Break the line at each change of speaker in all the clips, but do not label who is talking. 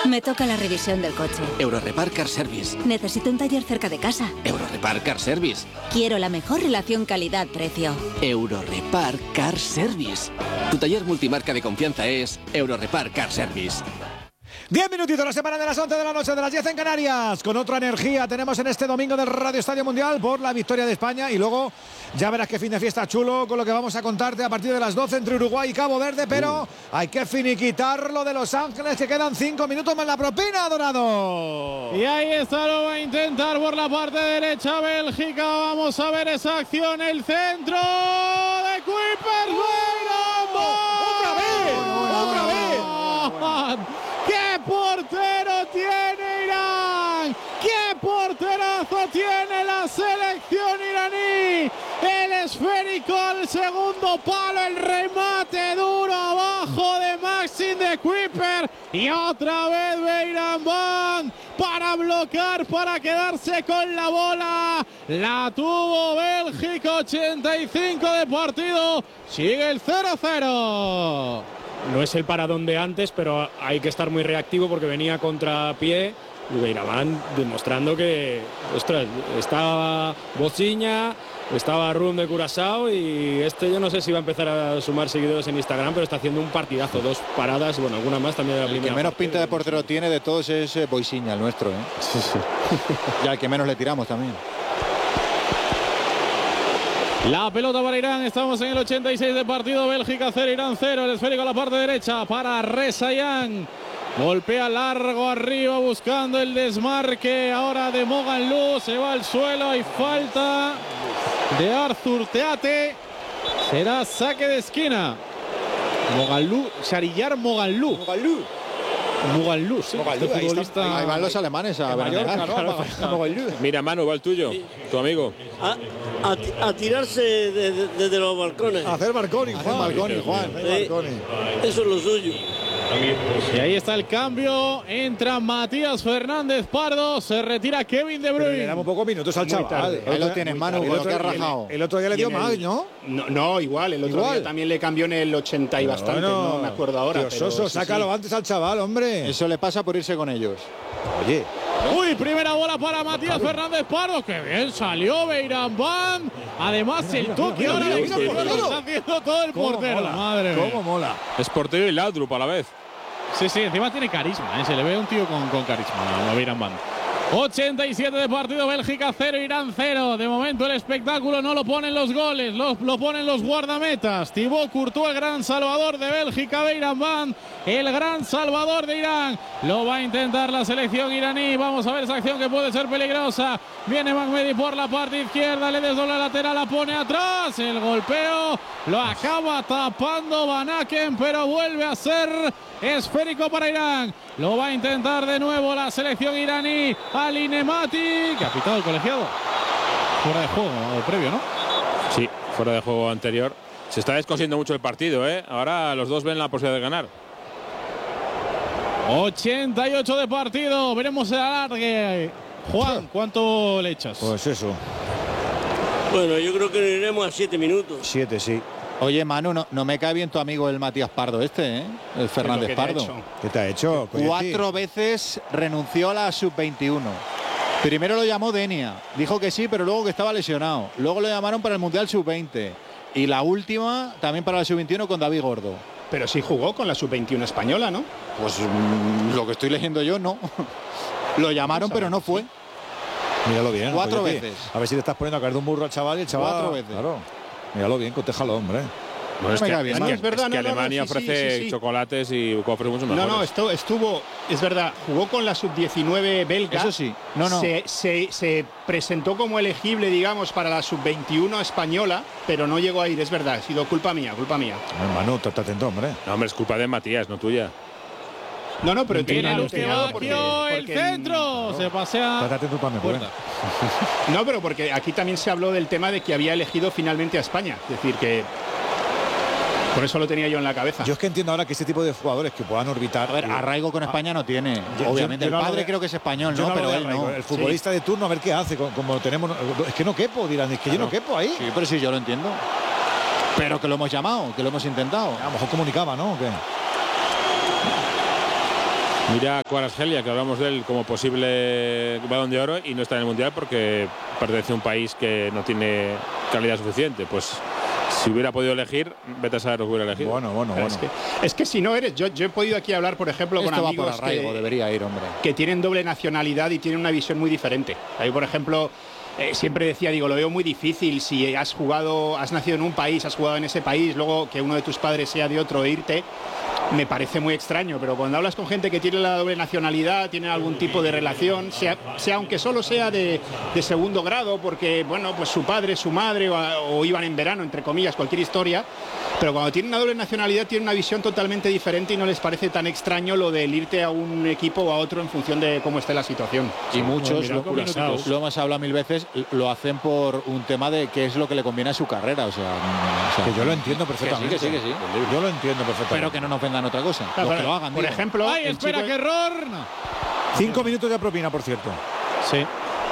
Me toca la revisión del coche.
Eurorepar Car Service.
Necesito un taller cerca de casa.
Eurorepar Car Service.
Quiero la mejor relación calidad-precio.
Eurorepar Car Service. Tu taller multimarca de confianza es Eurorepar Car Service.
10 minutitos, la semana de las 11 de la noche, de las 10 en Canarias. Con otra energía tenemos en este domingo del Radio Estadio Mundial por la victoria de España. Y luego ya verás qué fin de fiesta chulo con lo que vamos a contarte a partir de las 12 entre Uruguay y Cabo Verde. Pero hay que finiquitar lo de Los Ángeles, que quedan 5 minutos más la propina, Dorado.
Y ahí está, lo va a intentar por la parte derecha Bélgica. Vamos a ver esa acción, el centro de Kuipers.
¡Otra vez!
¡Qué portero tiene Irán! ¡Qué porterazo tiene la selección iraní! El esférico al segundo palo, el remate duro abajo de Maxim de Kuiper. Y otra vez Beiranvand para bloquear, para quedarse con la bola. La tuvo Bélgica, 85 de partido. Sigue el 0-0.
No es el paradón de antes, pero hay que estar muy reactivo porque venía contrapié y Beiranvand demostrando que, ostras, estaba Bociña, estaba Rum de Curazao y yo no sé si va a empezar a sumar seguidores en Instagram, pero está haciendo un partidazo, 2 paradas, bueno, alguna más también de la primera.
El que menos pinta de portero tiene de todos es Bociña, el nuestro, ¿eh?
Sí, sí.
Y al que menos le tiramos también.
La pelota para Irán, estamos en el 86 de partido, Bélgica 0, Irán 0, el esférico a la parte derecha para Rezayan. Golpea largo arriba buscando el desmarque ahora de Moganlou, se va al suelo, hay falta de Arthur Teate, será saque de esquina. Moganlou, Shahriyar Moganlou. Moganlou, sí.
Moganlou, ahí van los alemanes a Mallorca, ¿no?
Mira, Manu, va el tuyo, tu amigo.
A tirarse desde los balcones.
A hacer Marconi, Juan.
Eso es lo suyo.
Y ahí está el cambio, entra Matías Fernández Pardo, se retira Kevin De Bruyne.
Le damos pocos minutos al chaval.
Ahí lo tienes, Manu, con lo que ha rajado.
El otro día le dio más, ¿no?
No, igual, el otro día también le cambió en el 80 y bastante, no me acuerdo ahora.
Dios, pero sácalo antes al chaval, hombre.
Eso le pasa por irse con ellos.
Oye.
Uy, primera bola para Matías Fernández Pardo, que bien salió Beiranvand. Además el toque ahora de está haciendo todo el portero.
Madre mía. Cómo mola.
Es portero y Laudrup a la vez.
Sí, encima tiene carisma, ¿eh? Se le ve un tío con carisma a Beiranvand. 87 de partido, Bélgica 0, Irán 0. De momento el espectáculo no lo ponen los goles, lo ponen los guardametas. Thibaut Courtois, el gran salvador de Bélgica, Beiranvand, el gran salvador de Irán. Lo va a intentar la selección iraní. Vamos a ver esa acción que puede ser peligrosa. Viene Mahmedi por la parte izquierda, le desdobla lateral, la pone atrás. El golpeo lo acaba tapando Van Aken, pero vuelve a ser esférico para Irán. Lo va a intentar de nuevo la selección iraní. Ali Nemati, que ha pitado el colegiado. Fuera de juego previo, ¿no?
Sí, fuera de juego anterior. Se está descosiendo mucho el partido, ¿eh? Ahora los dos ven la posibilidad de ganar.
88 de partido. Veremos el alargue. Juan, ¿cuánto le echas?
Pues eso.
Bueno, yo creo que nos iremos a 7 minutos.
7, sí.
Oye, Manu, no me cae bien tu amigo el Matías Pardo ¿eh? El Fernández Pardo.
¿Qué te ha hecho?
4 veces renunció a la sub-21. Primero lo llamó Denia. Dijo que sí, pero luego que estaba lesionado. Luego lo llamaron para el Mundial Sub-20. Y la última también para la Sub-21 con David Gordo.
Pero sí jugó con la Sub-21 española, ¿no?
Pues lo que estoy leyendo yo, no. Lo llamaron, pero no fue.
Míralo bien.
4 veces.
A ver si le estás poniendo a caer de un burro al chaval y el chaval.
4 veces.
Claro. Míralo bien, cotéjalo, hombre.
Bueno, es
verdad,
que Alemania ofrece chocolates y ofrece mucho mejor.
No, estuvo, es verdad, jugó con la sub-19 belga.
Eso sí,
Se presentó como elegible, digamos, para la sub-21 española, pero no llegó a ir, es verdad, ha sido culpa mía.
Hermano, estate atento, hombre.
No, hombre, es culpa de Matías, no tuya.
No, pero
tiene el centro. Se pasea.
Estate atento también, puerta.
No, pero porque aquí también se habló del tema de que había elegido finalmente a España. Es decir, que por eso lo tenía yo en la cabeza.
Yo es que entiendo ahora que ese tipo de jugadores que puedan orbitar.
A ver, arraigo con España no tiene. Obviamente, el padre creo que es español, ¿no? Pero él no.
El futbolista de turno, a ver qué hace. Como tenemos. Es que no quepo, dirán. Es que yo no quepo ahí.
Sí, pero sí, yo lo entiendo. Pero que lo hemos llamado, que lo hemos intentado.
A lo mejor comunicaba, ¿no? ¿O qué?
Mira a Kvaratskhelia, que hablamos de él como posible Balón de Oro y no está en el Mundial porque pertenece a un país que no tiene calidad suficiente. Pues si hubiera podido elegir, vete a saber lo que hubiera elegido.
Bueno.
Es que si no eres, yo he podido aquí hablar, por ejemplo,
Esto
con
va
amigos
por arraigo, debería ir, hombre.
que tienen doble nacionalidad y tienen una visión muy diferente. Ahí, por ejemplo, siempre decía, lo veo muy difícil si has nacido en un país, has jugado en ese país, luego que uno de tus padres sea de otro e irte. Me parece muy extraño, pero cuando hablas con gente que tiene la doble nacionalidad, tiene algún tipo de relación, sea aunque solo sea de segundo grado, porque bueno, pues su padre, su madre o iban en verano, entre comillas, cualquier historia, pero cuando tienen una doble nacionalidad tienen una visión totalmente diferente y no les parece tan extraño lo del irte a un equipo o a otro en función de cómo esté la situación.
Y muchos, lo hemos hablado mil veces, lo hacen por un tema de qué es lo que le conviene a su carrera, o sea
que yo lo entiendo perfectamente.
Que sí.
Yo lo entiendo perfectamente.
Pero que no nos vendan otra cosa.
Claro,
Los que lo hagan,
por ejemplo,
¡Ay, espera, qué error! No.
5 minutos de propina, por cierto.
Sí.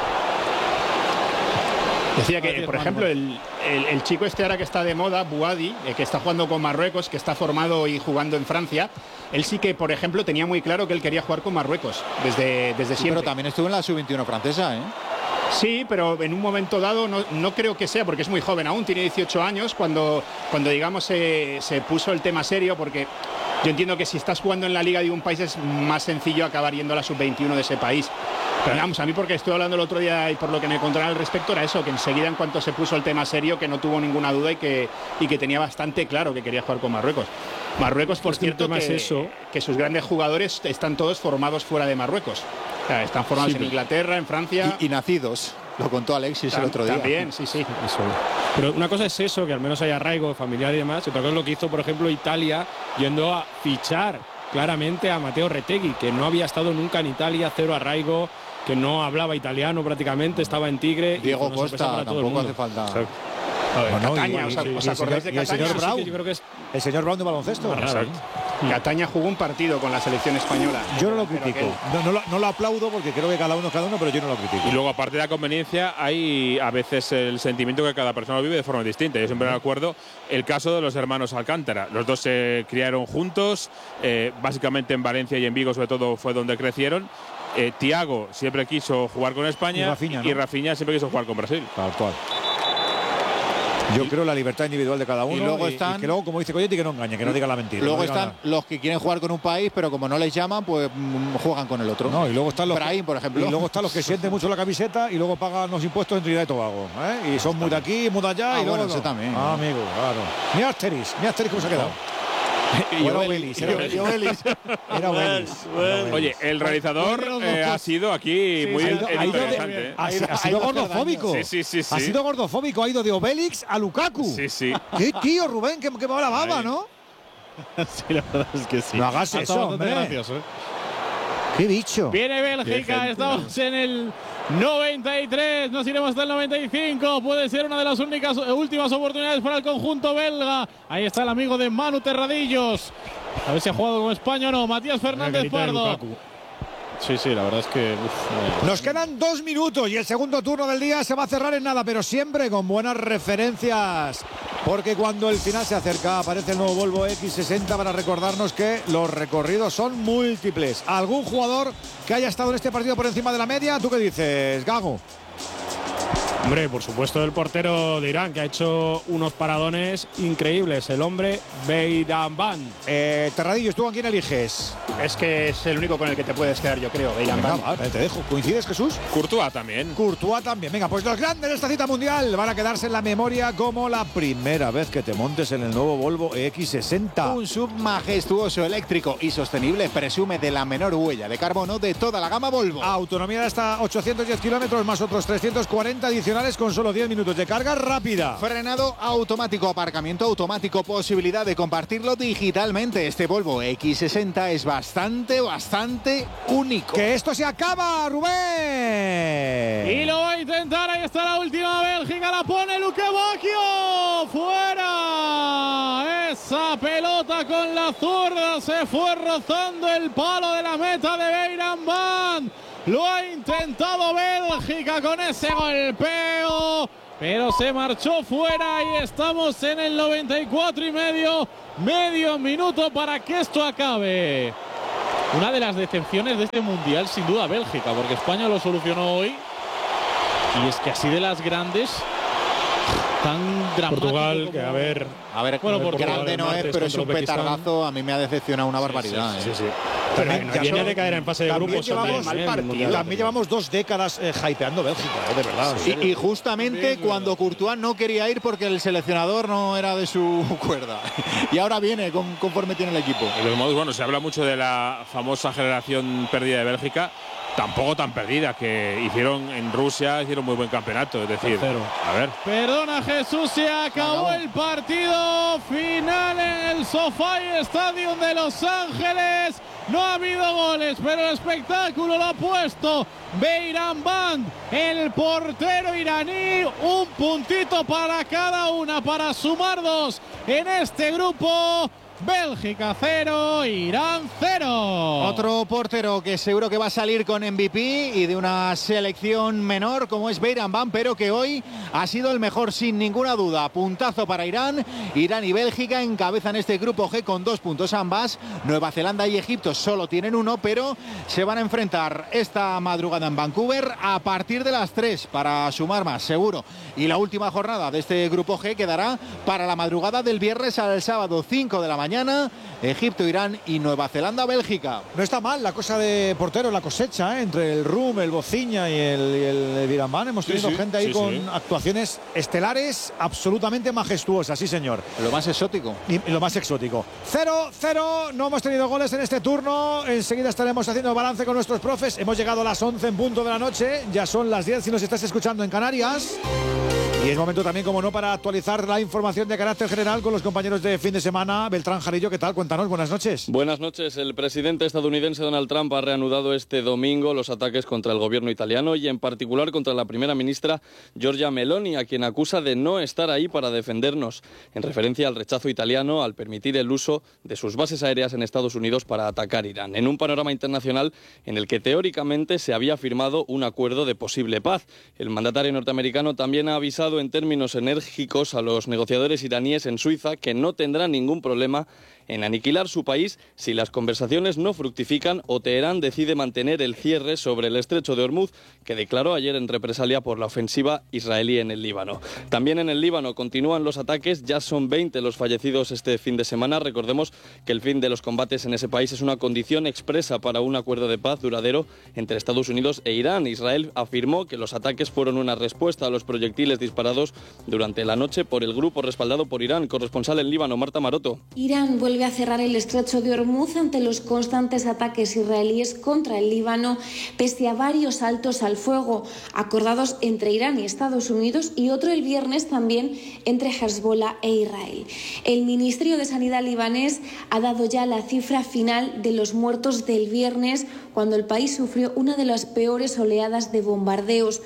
Decía que, por ejemplo, el chico este ahora que está de moda, Bouhaddi, que está jugando con Marruecos, que está formado y jugando en Francia, él sí que, por ejemplo, tenía muy claro que él quería jugar con Marruecos desde siempre.
Pero también estuvo en la sub-21 francesa, ¿eh?
Sí, pero en un momento dado no creo que sea, porque es muy joven aún, tiene 18 años, cuando digamos se puso el tema serio, porque yo entiendo que si estás jugando en la liga de un país es más sencillo acabar yendo a la sub-21 de ese país. Pero vamos, a mí porque estuve hablando el otro día y por lo que me contaron al respecto era eso, que enseguida en cuanto se puso el tema serio, que no tuvo ninguna duda y que tenía bastante claro que quería jugar con Marruecos. Marruecos, por cierto, que sus grandes jugadores están todos formados fuera de Marruecos. O sea, están formados en Inglaterra, en Francia.
Y nacidos. Lo contó Alexis el otro día.
También, sí.
Eso. Pero una cosa es eso, que al menos hay arraigo familiar y demás. Y otra cosa es lo que hizo, por ejemplo, Italia, yendo a fichar claramente a Matteo Retegui, que no había estado nunca en Italia, cero arraigo, que no hablaba italiano prácticamente, estaba en Tigre.
Diego Costa tampoco hace falta.
Cataña, ¿os acordáis de Cataña?
El señor Brown,
sí, yo creo que es
el señor Brown de baloncesto.
Exacto. Cataña jugó un partido con la selección española.
Yo no lo critico. No lo aplaudo porque creo que cada uno, pero yo no lo critico.
Y luego, aparte de la conveniencia, hay a veces el sentimiento que cada persona lo vive de forma distinta. Yo siempre me acuerdo el caso de los hermanos Alcántara. Los dos se criaron juntos, básicamente en Valencia y en Vigo, sobre todo, fue donde crecieron. Thiago siempre quiso jugar con España y Rafinha siempre quiso jugar con Brasil.
Tal cual. Yo creo la libertad individual de cada uno.
Y luego están,
que luego, como dice Coyetti, que no engañe, que no diga la mentira.
Luego están los que quieren jugar con un país, pero como no les llaman, pues juegan con el otro.
No, y luego están los
Brahim, por ejemplo.
Y luego están los que sienten mucho la camiseta y luego pagan los impuestos en Trinidad y Tobago. Y son muy de aquí, muy de allá. Y luego
bueno, eso también.
Amigo, claro. Ni Asteris cómo se ha quedado. Era Obelis.
Oye, el realizador ha sido aquí muy interesante.
Ha sido gordofóbico.
Sí.
Ha sido gordofóbico. Ha ido de Obélix a Lukaku.
Sí.
Qué tío, Rubén, que me va la baba, ¿no?
Sí, la verdad es que sí.
No hagas eso, hombre.
Gracioso,
Qué bicho.
Viene Bélgica, estamos en el 93, nos iremos hasta el 95. Puede ser una de las últimas oportunidades para el conjunto belga. Ahí está el amigo de Manu Terradillos. A ver si ha jugado con España o no. Matías Fernández Pardo. Sí, la verdad es que...
Nos quedan 2 minutos y el segundo turno del día se va a cerrar en nada, pero siempre con buenas referencias. Porque cuando el final se acerca aparece el nuevo Volvo X60 para recordarnos que los recorridos son múltiples. ¿Algún jugador que haya estado en este partido por encima de la media? ¿Tú qué dices, Gago?
Hombre, por supuesto el portero de Irán, que ha hecho unos paradones increíbles. El hombre Beiramban.
Terradillos, ¿tú a quién eliges?
Es que es el único con el que te puedes quedar, yo creo, Beiramban.
Vale, te dejo. ¿Coincides, Jesús?
Courtois también.
Venga, pues los grandes de esta cita mundial van a quedarse en la memoria como la primera vez que te montes en el nuevo Volvo X60.
Un sub majestuoso, eléctrico y sostenible, presume de la menor huella de carbono de toda la gama Volvo.
Autonomía de hasta 810 kilómetros más otros 340 adicionales con solo 10 minutos de carga rápida.
Frenado automático, aparcamiento automático, posibilidad de compartirlo digitalmente. Este Volvo X60 es bastante único.
¡Que esto se acaba, Rubén!
Y lo va a intentar, ahí está la última Bélgica, la pone Luque Bacchio. ¡Fuera! Esa pelota con la zurda se fue rozando el palo de la meta de Beiramban. Lo ha intentado Bélgica con ese golpeo, pero se marchó fuera y estamos en el 94 y medio minuto para que esto acabe. Una de las decepciones de este Mundial, sin duda, Bélgica, porque España lo solucionó hoy. Y es que así de las grandes, tan dramático.
Portugal, que a ver,
bueno,
porque
grande no es, pero es un petardazo. A mí me ha decepcionado una barbaridad.
Sí. Pero viene de caer en fase de grupos.
También llevamos 2 décadas hypeando Bélgica, de verdad.
Y justamente cuando Courtois no quería ir porque el seleccionador no era de su cuerda. Y ahora viene conforme tiene el equipo.
Y los modos, bueno, se habla mucho de la famosa generación perdida de Bélgica. Tampoco tan perdida, que hicieron en Rusia, hicieron muy buen campeonato. Es decir, a ver.
Perdona, Jesús, se acabó el partido final en el SoFi Stadium de Los Ángeles. No ha habido goles, pero el espectáculo lo ha puesto Beiranvand, el portero iraní. Un puntito para cada una para sumar 2 en este grupo. Bélgica 0, Irán 0.
Otro portero que seguro que va a salir con MVP y de una selección menor como es Beiranvand, pero que hoy ha sido el mejor sin ninguna duda. Puntazo para Irán. Irán y Bélgica encabezan este grupo G con 2 puntos ambas. Nueva Zelanda y Egipto solo tienen 1, pero se van a enfrentar esta madrugada en Vancouver a partir de las 3 para sumar más, seguro. Y la última jornada de este grupo G quedará para la madrugada del viernes al sábado, 5 de la mañana. Egipto, Irán y Nueva Zelanda, Bélgica.
No está mal la cosa de portero, la cosecha, entre el Rum, el Bociña y el Beiranvand. Hemos tenido gente ahí con actuaciones estelares absolutamente majestuosas, sí señor.
Lo más exótico.
Y lo más exótico. 0-0, no hemos tenido goles en este turno. Enseguida estaremos haciendo balance con nuestros profes. Hemos llegado a las 11 en punto de la noche. Ya son las 10 si nos estás escuchando en Canarias. Y es momento también, como no, para actualizar la información de carácter general con los compañeros de fin de semana. Beltrán Jarillo, ¿qué tal? Cuéntanos, buenas noches.
Buenas noches. El presidente estadounidense Donald Trump ha reanudado este domingo los ataques contra el gobierno italiano y en particular contra la primera ministra Giorgia Meloni, a quien acusa de no estar ahí para defendernos, en referencia al rechazo italiano al permitir el uso de sus bases aéreas en Estados Unidos para atacar Irán, en un panorama internacional en el que teóricamente se había firmado un acuerdo de posible paz. El mandatario norteamericano también ha avisado en términos enérgicos a los negociadores iraníes en Suiza que no tendrán ningún problema en aniquilar su país si las conversaciones no fructifican o Teherán decide mantener el cierre sobre el estrecho de Hormuz, que declaró ayer en represalia por la ofensiva israelí en el Líbano. También en el Líbano continúan los ataques, ya son 20 los fallecidos este fin de semana. Recordemos que el fin de los combates en ese país es una condición expresa para un acuerdo de paz duradero entre Estados Unidos e Irán. Israel afirmó que los ataques fueron una respuesta a los proyectiles disparados durante la noche por el grupo respaldado por Irán. Corresponsal en Líbano, Marta Maroto.
Irán vuelve a cerrar el estrecho de Hormuz ante los constantes ataques israelíes contra el Líbano, pese a varios altos al fuego acordados entre Irán y Estados Unidos y otro el viernes también entre Hezbollah e Israel. El Ministerio de Sanidad libanés ha dado ya la cifra final de los muertos del viernes, cuando el país sufrió una de las peores oleadas de bombardeos.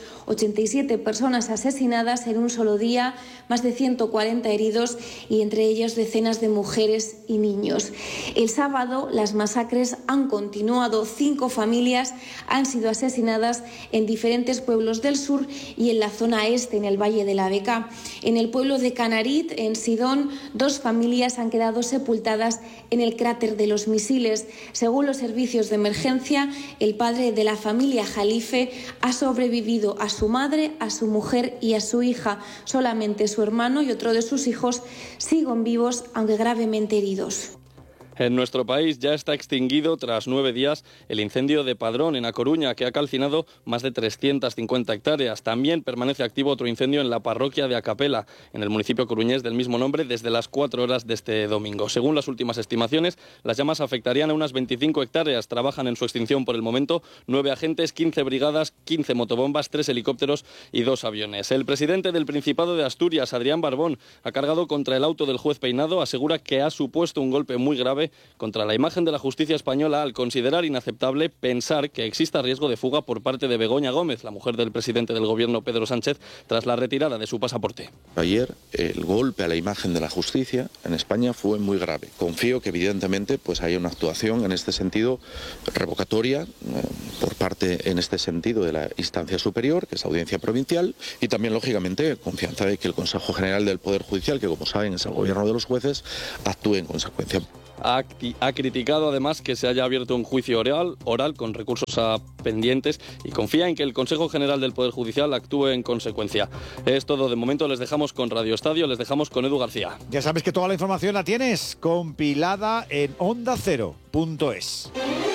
87 personas asesinadas en un solo día, más de 140 heridos y entre ellos decenas de mujeres y niños. El sábado las masacres han continuado. 5 familias han sido asesinadas en diferentes pueblos del sur y en la zona este, en el Valle de la Bekaa. En el pueblo de Canarit, en Sidón, 2 familias han quedado sepultadas en el cráter de los misiles. Según los servicios de emergencia, el padre de la familia Jalife ha sobrevivido a su madre, a su mujer y a su hija. Solamente su hermano y otro de sus hijos siguen vivos, aunque gravemente heridos.
En nuestro país ya está extinguido tras 9 días el incendio de Padrón en A Coruña, que ha calcinado más de 350 hectáreas. También permanece activo otro incendio en la parroquia de Acapela, en el municipio coruñés del mismo nombre, desde las 4 horas de este domingo. Según las últimas estimaciones, las llamas afectarían a unas 25 hectáreas. Trabajan en su extinción por el momento 9 agentes, 15 brigadas, 15 motobombas, 3 helicópteros y 2 aviones. El presidente del Principado de Asturias, Adrián Barbón, ha cargado contra el auto del juez Peinado. Asegura que ha supuesto un golpe muy grave contra la imagen de la justicia española al considerar inaceptable pensar que exista riesgo de fuga por parte de Begoña Gómez, la mujer del presidente del gobierno Pedro Sánchez, tras la retirada de su pasaporte.
Ayer el golpe a la imagen de la justicia en España fue muy grave. Confío que evidentemente haya una actuación en este sentido revocatoria por parte en este sentido de la instancia superior, que es la Audiencia Provincial, y también lógicamente confianza de que el Consejo General del Poder Judicial, que como saben es el gobierno de los jueces, actúe en consecuencia.
Ha criticado además que se haya abierto un juicio oral con recursos pendientes y confía en que el Consejo General del Poder Judicial actúe en consecuencia. Es todo de momento, les dejamos con Radio Estadio, les dejamos con Edu García.
Ya sabes que toda la información la tienes compilada en ondacero.es.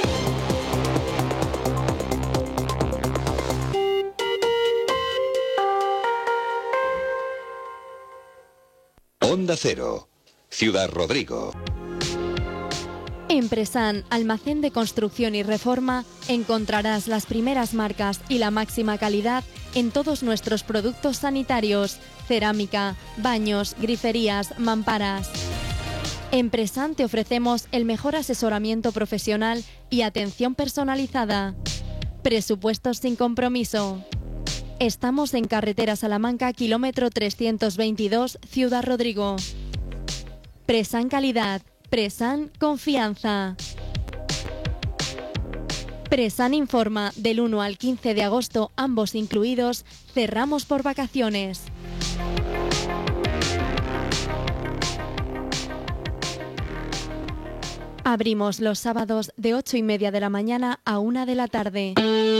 Onda Cero, Ciudad Rodrigo.
En Presan, almacén de construcción y reforma, encontrarás las primeras marcas y la máxima calidad en todos nuestros productos sanitarios, cerámica, baños, griferías, mamparas. En Presan te ofrecemos el mejor asesoramiento profesional y atención personalizada. Presupuestos sin compromiso. Estamos en carretera Salamanca, kilómetro 322, Ciudad Rodrigo. Presan Calidad. Presan Confianza. Presan informa, del 1 al 15 de agosto, ambos incluidos, cerramos por vacaciones. Abrimos los sábados de 8:30 de la mañana a 1 de la tarde.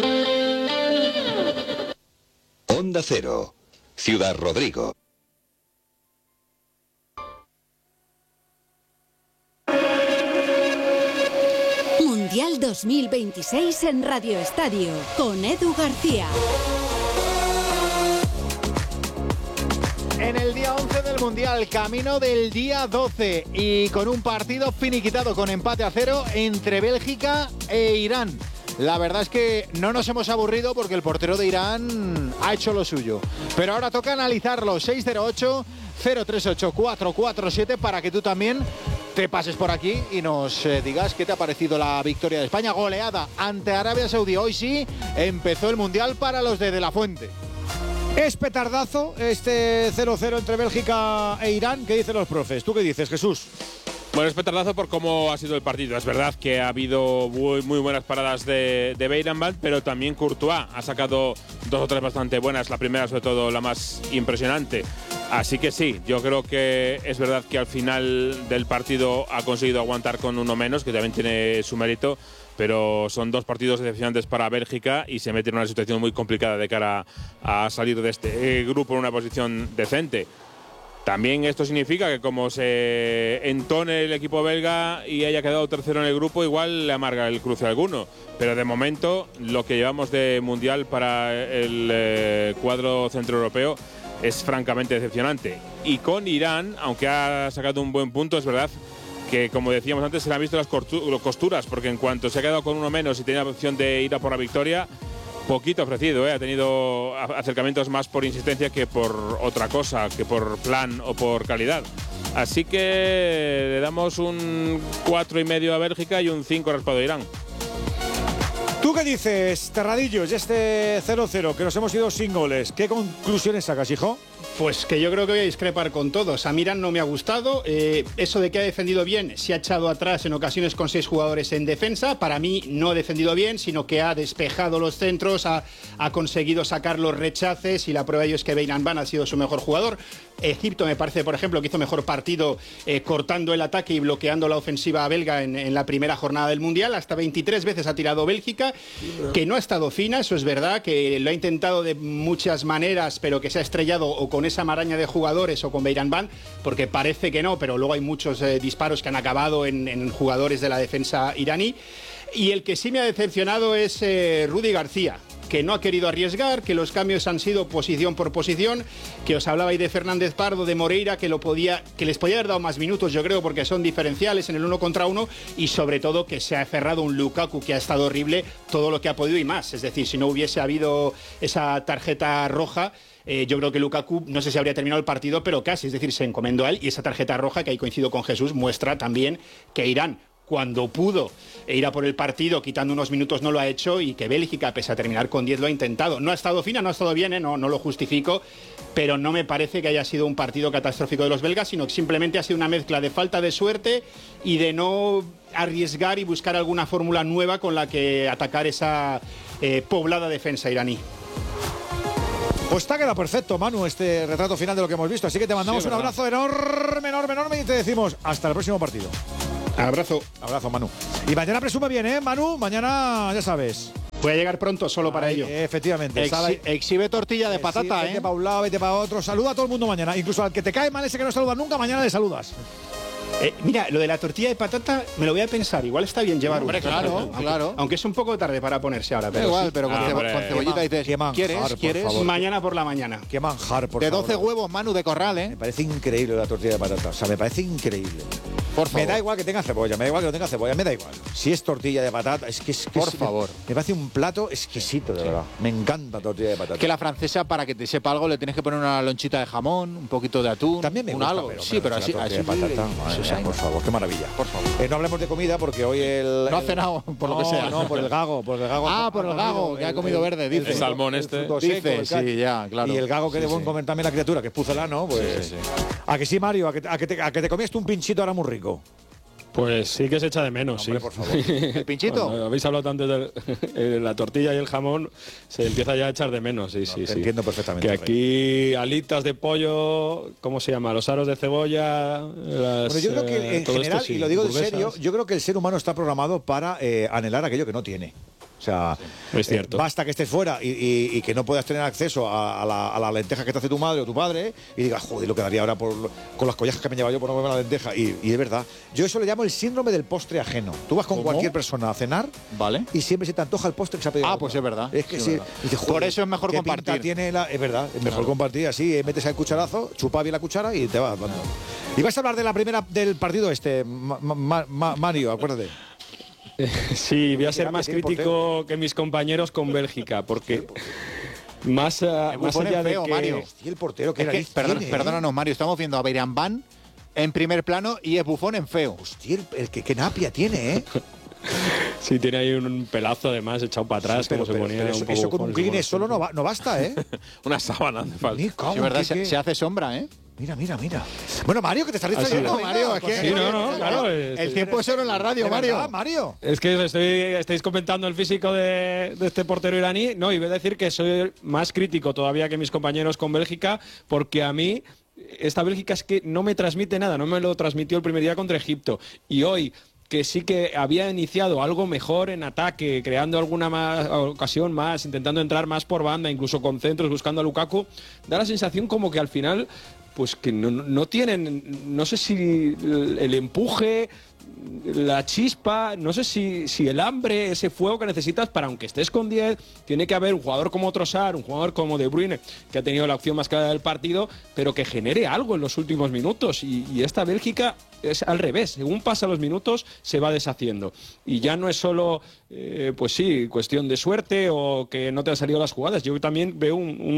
Onda Cero, Ciudad Rodrigo.
Mundial 2026 en Radio Estadio, con Edu García.
En el día 11 del Mundial, camino del día 12 y con un partido finiquitado con empate a 0 entre Bélgica e Irán. La verdad es que no nos hemos aburrido porque el portero de Irán ha hecho lo suyo. Pero ahora toca analizarlo. 608-038-447 para que tú también te pases por aquí y nos digas qué te ha parecido la victoria de España. Goleada ante Arabia Saudí. Hoy sí empezó el Mundial para los de la Fuente.
Es petardazo este 0-0 entre Bélgica e Irán. ¿Qué dicen los profes? ¿Tú qué dices, Jesús?
Bueno, es petardazo por cómo ha sido el partido. Es verdad que ha habido muy buenas paradas de Beiranvand, pero también Courtois ha sacado 2 o 3 bastante buenas. La primera, sobre todo, la más impresionante. Así que sí, yo creo que es verdad que al final del partido ha conseguido aguantar con uno menos, que también tiene su mérito, pero son 2 partidos decepcionantes para Bélgica y se mete en una situación muy complicada de cara a salir de este grupo en una posición decente. También esto significa que como se entone el equipo belga y haya quedado tercero en el grupo, igual le amarga el cruce a alguno. Pero de momento, lo que llevamos de Mundial para el cuadro centroeuropeo es francamente decepcionante. Y con Irán, aunque ha sacado un buen punto, es verdad que, como decíamos antes, se le han visto las costuras, porque en cuanto se ha quedado con uno menos y tenía la opción de ir a por la victoria, poquito ofrecido, ha tenido acercamientos más por insistencia que por otra cosa, que por plan o por calidad. Así que le damos un 4,5 a Bélgica y un 5 raspado a Irán.
¿Tú qué dices, Terradillos, este 0-0, que nos hemos ido sin goles? ¿Qué conclusiones sacas, hijo?
Pues que yo creo que voy a discrepar con todos. A Irán no me ha gustado. Eso de que ha defendido bien, se ha echado atrás en ocasiones con 6 jugadores en defensa. Para mí no ha defendido bien, sino que ha despejado los centros, ha conseguido sacar los rechaces y la prueba de ello es que Beiranvand ha sido su mejor jugador. Egipto me parece, por ejemplo, que hizo mejor partido cortando el ataque y bloqueando la ofensiva belga en la primera jornada del Mundial. Hasta 23 veces ha tirado Bélgica, que no ha estado fina, eso es verdad, que lo ha intentado de muchas maneras, pero que se ha estrellado o con esa maraña de jugadores o con Beiranvand, porque parece que no, pero luego hay muchos disparos que han acabado en jugadores de la defensa iraní. Y el que sí me ha decepcionado es Rudi García, que no ha querido arriesgar, que los cambios han sido posición por posición, que os hablabais de Fernández Pardo, de Moreira, que les podía haber dado más minutos, yo creo, porque son diferenciales en el 1 contra 1, y sobre todo que se ha aferrado un Lukaku que ha estado horrible todo lo que ha podido y más. Es decir, si no hubiese habido esa tarjeta roja, yo creo que Lukaku, no sé si habría terminado el partido, pero casi, es decir, se encomendó a él, y esa tarjeta roja, que ahí coincido con Jesús, muestra también que Irán, cuando pudo ir a por el partido, quitando unos minutos, no lo ha hecho, y que Bélgica, pese a terminar con 10, lo ha intentado. No ha estado fina, no ha estado bien, no lo justifico, pero no me parece que haya sido un partido catastrófico de los belgas, sino que simplemente ha sido una mezcla de falta de suerte y de no arriesgar y buscar alguna fórmula nueva con la que atacar esa poblada defensa iraní.
Pues te ha quedado perfecto, Manu, este retrato final de lo que hemos visto. Así que te mandamos un abrazo enorme y te decimos hasta el próximo partido.
Abrazo.
Abrazo, Manu. Y mañana presume bien, ¿eh, Manu? Mañana, ya sabes.
Voy a llegar pronto solo para ello.
Efectivamente.
Exhibe tortilla de patata,
vete para un lado, vete para otro. Saluda a todo el mundo mañana. Incluso al que te cae mal, ese que no saluda nunca, mañana le saludas.
Mira, lo de la tortilla de patata me lo voy a pensar. Igual está bien llevar
Hombre, claro.
Aunque es un poco tarde para ponerse ahora. Pero
igual,
sí.
pero con cebollita dices, ¿quieres?
Mañana por la mañana.
Qué manjar, por
de
favor.
12 huevos, Manu, de corral, ¿eh?
Me parece increíble la tortilla de patata. O sea, me parece increíble.
Por favor.
Me da igual que tenga cebolla, me da igual que no tenga cebolla, me da igual. Si es tortilla de patata,
por favor.
Me parece un plato exquisito, de verdad. Me encanta la tortilla de patata.
Que la francesa, para que te sepa algo, le tienes que poner una lonchita de jamón, un poquito de atún.
También me
un
gusta,
algo.
pero
así
de patata, por favor, qué maravilla.
Por favor.
No hablemos de comida porque hoy
no ha cenado, por lo que sea.
No, por el gago.
Por el gago, que ha comido verde, dice.
El salmón este.
Dice, sí, ya, claro.
Y el gago que debo comer también la criatura, que es pucelano, pues.
Sí.
¿A que sí, Mario? ¿A que te comiste un pinchito ahora muy rico?
Pues sí que se echa de menos,
hombre,
sí.
por favor.
¿El pinchito?
Bueno, habéis hablado tanto de la tortilla y el jamón, se empieza ya a echar de menos, sí.
Te entiendo perfectamente.
Que aquí alitas de pollo, ¿cómo se llama? Los aros de cebolla.
Bueno, yo creo que en general, y lo digo en serio, yo creo que el ser humano está programado para anhelar aquello que no tiene. O sea,
es cierto.
Basta que estés fuera y que no puedas tener acceso a la lenteja que te hace tu madre o tu padre y digas, joder, lo que daría ahora con las collejas que me lleva yo por no comer la lenteja. Y es verdad. Yo eso le llamo el síndrome del postre ajeno. Tú vas con cualquier persona a cenar,
¿vale?
Y siempre se te antoja el postre que se ha pedido.
Pues es verdad.
Es que
sí.
Dices,
por eso es mejor compartir.
Es verdad, es mejor compartir así. Metes el cucharazo, chupa bien la cuchara y te vas dando. Y vas a hablar de la primera del partido Mario, acuérdate.
Sí, voy a ser más crítico que mis compañeros con Bélgica, porque más allá de que...
Mario.
Y el portero que
perdónanos, Mario, estamos viendo a Beirambán en primer plano y es Buffon en feo.
Hostia, qué napia tiene, ¿eh?
Sí, tiene ahí un pelazo además echado para atrás, como se ponía.
Pero eso con un Kleenex solo no basta, ¿eh?
Una sábana hace falta.
Sí, verdad, se hace sombra, ¿eh?
Mira. Bueno, Mario, que te estás distrayendo.
Mario, es que...
Sí, claro.
El tiempo es oro en la radio,
Mario.
Es que estáis comentando el físico de este portero iraní. No, y voy a decir que soy más crítico todavía que mis compañeros con Bélgica, porque a mí esta Bélgica es que no me transmite nada. No me lo transmitió el primer día contra Egipto. Y hoy, que sí que había iniciado algo mejor en ataque, creando alguna ocasión más, intentando entrar más por banda, incluso con centros, buscando a Lukaku, da la sensación como que al final... pues que no tienen, no sé si el empuje, la chispa, no sé si el hambre, ese fuego que necesitas para, aunque estés con 10, tiene que haber un jugador como Trossard, un jugador como De Bruyne, que ha tenido la opción más clara del partido, pero que genere algo en los últimos minutos. Y esta Bélgica es al revés, según pasan los minutos se va deshaciendo. Y ya no es solo, pues sí, cuestión de suerte o que no te han salido las jugadas. Yo también veo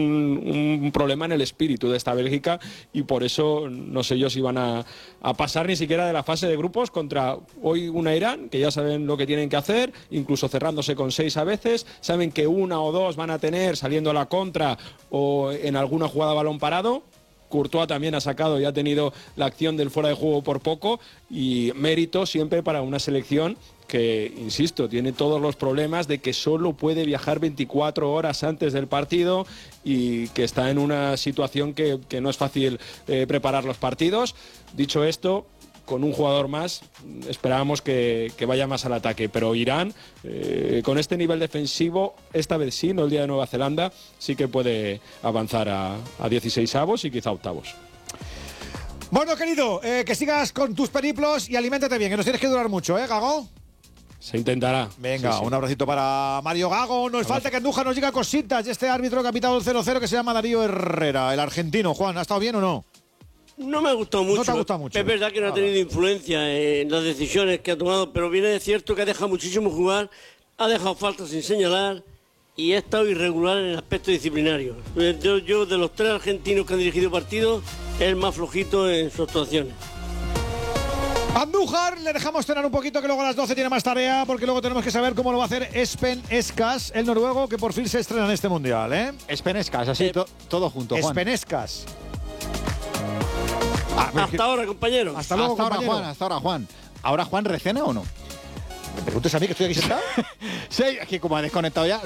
un problema en el espíritu de esta Bélgica y por eso no sé yo si van a pasar ni siquiera de la fase de grupos contra hoy una Irán, que ya saben lo que tienen que hacer, incluso cerrándose con 6 a veces, saben que 1 o 2 van a tener saliendo a la contra o en alguna jugada a balón parado. Courtois también ha sacado y ha tenido la acción del fuera de juego por poco y mérito siempre para una selección que, insisto, tiene todos los problemas de que solo puede viajar 24 horas antes del partido y que está en una situación que no es fácil preparar los partidos. Dicho esto, con un jugador más esperábamos que vaya más al ataque, pero Irán con este nivel defensivo, esta vez sí, no el día de Nueva Zelanda, sí que puede avanzar a 16avos y quizá octavos.
Bueno, querido, que sigas con tus periplos y aliméntate bien, que nos tienes que durar mucho, ¿eh, Gago?
Se intentará.
Venga, sí. Un abracito para Mario Gago. Nos falta que Andújar nos diga cositas. Y este árbitro que ha pitado el 0-0 que se llama Darío Herrera, el argentino. Juan, ¿ha estado bien o no?
No me ha gustado mucho.
No te ha gustado mucho.
Es verdad que no ha tenido influencia en las decisiones que ha tomado, pero viene de cierto que ha dejado muchísimo jugar, ha dejado faltas sin señalar y ha estado irregular en el aspecto disciplinario. Yo de los 3 argentinos que han dirigido partidos, es el más flojito en sus actuaciones.
Andújar, le dejamos cenar un poquito, que luego a las 12 tiene más tarea, porque luego tenemos que saber cómo lo va a hacer Espen Eskas, el noruego, que por fin se estrena en este mundial, ¿eh?
Espen Eskas, así todo junto, Juan.
Espen Eskas.
Hasta ahora, compañero.
Hasta luego, compañero.
Hasta ahora, Juan. ¿Ahora Juan recena o no?
¿Me preguntas a mí que estoy aquí sentado?
Aquí como ha desconectado ya.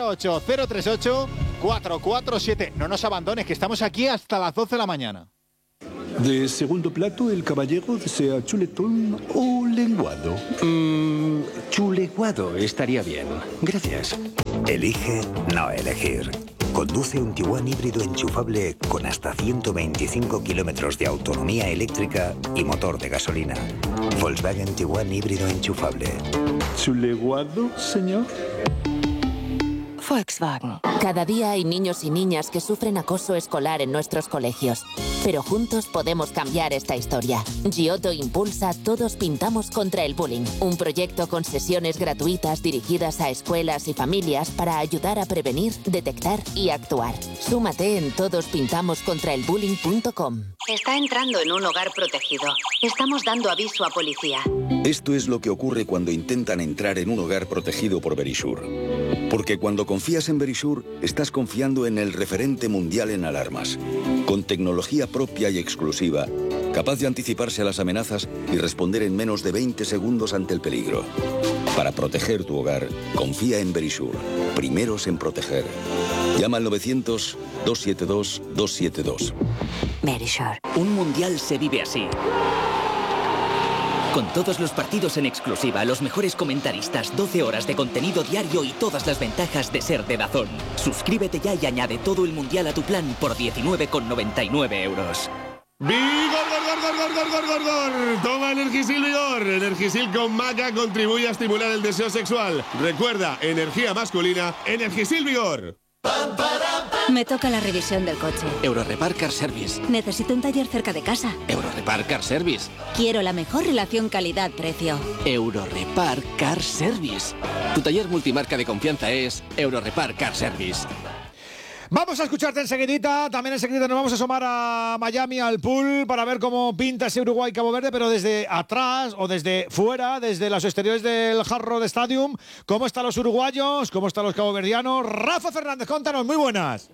608-038-447. No nos abandones, que estamos aquí hasta las 12 de la mañana.
De segundo plato, el caballero desea chuletón o chulenguado? Chuleguado estaría bien. Gracias.
Elige no elegir. Conduce un Tiguan híbrido enchufable con hasta 125 kilómetros de autonomía eléctrica y motor de gasolina. Volkswagen Tiguan híbrido enchufable.
¿Chuleguado, señor?
Volkswagen. Cada día hay niños y niñas que sufren acoso escolar en nuestros colegios. Pero juntos podemos cambiar esta historia. Giotto impulsa Todos Pintamos contra el Bullying, un proyecto con sesiones gratuitas dirigidas a escuelas y familias para ayudar a prevenir, detectar y actuar. Súmate en todospintamoscontraelbullying.com.
Está entrando en un hogar protegido. Estamos dando aviso a policía.
Esto es lo que ocurre cuando intentan entrar en un hogar protegido por Verisure. Porque cuando confías en Verisure, estás confiando en el referente mundial en alarmas. Con tecnología propia y exclusiva, capaz de anticiparse a las amenazas y responder en menos de 20 segundos ante el peligro. Para proteger tu hogar, confía en Verisure. Primeros en proteger. Llama al 900-272-272.
Verisure.
Un mundial se vive así. Con todos los partidos en exclusiva, los mejores comentaristas, 12 horas de contenido diario y todas las ventajas de ser de DAZN. Suscríbete ya y añade todo el mundial a tu plan por 19,99 euros.
¡Vigor, gor! Toma Energisil Vigor. Energisil con maca contribuye a estimular el deseo sexual. Recuerda, energía masculina, Energisil Vigor.
Me toca la revisión del coche.
Eurorepar Car Service.
Necesito un taller cerca de casa.
Eurorepar Car Service.
Quiero la mejor relación calidad-precio.
Eurorepar Car Service. Tu taller multimarca de confianza es Eurorepar Car Service.
Vamos a escucharte enseguidita. También enseguida nos vamos a asomar a Miami, al pool, para ver cómo pinta ese Uruguay-Cabo Verde, pero desde atrás o desde fuera, desde los exteriores del Hard Rock Stadium. ¿Cómo están los uruguayos? ¿Cómo están los caboverdianos? Rafa Fernández, contanos, muy buenas.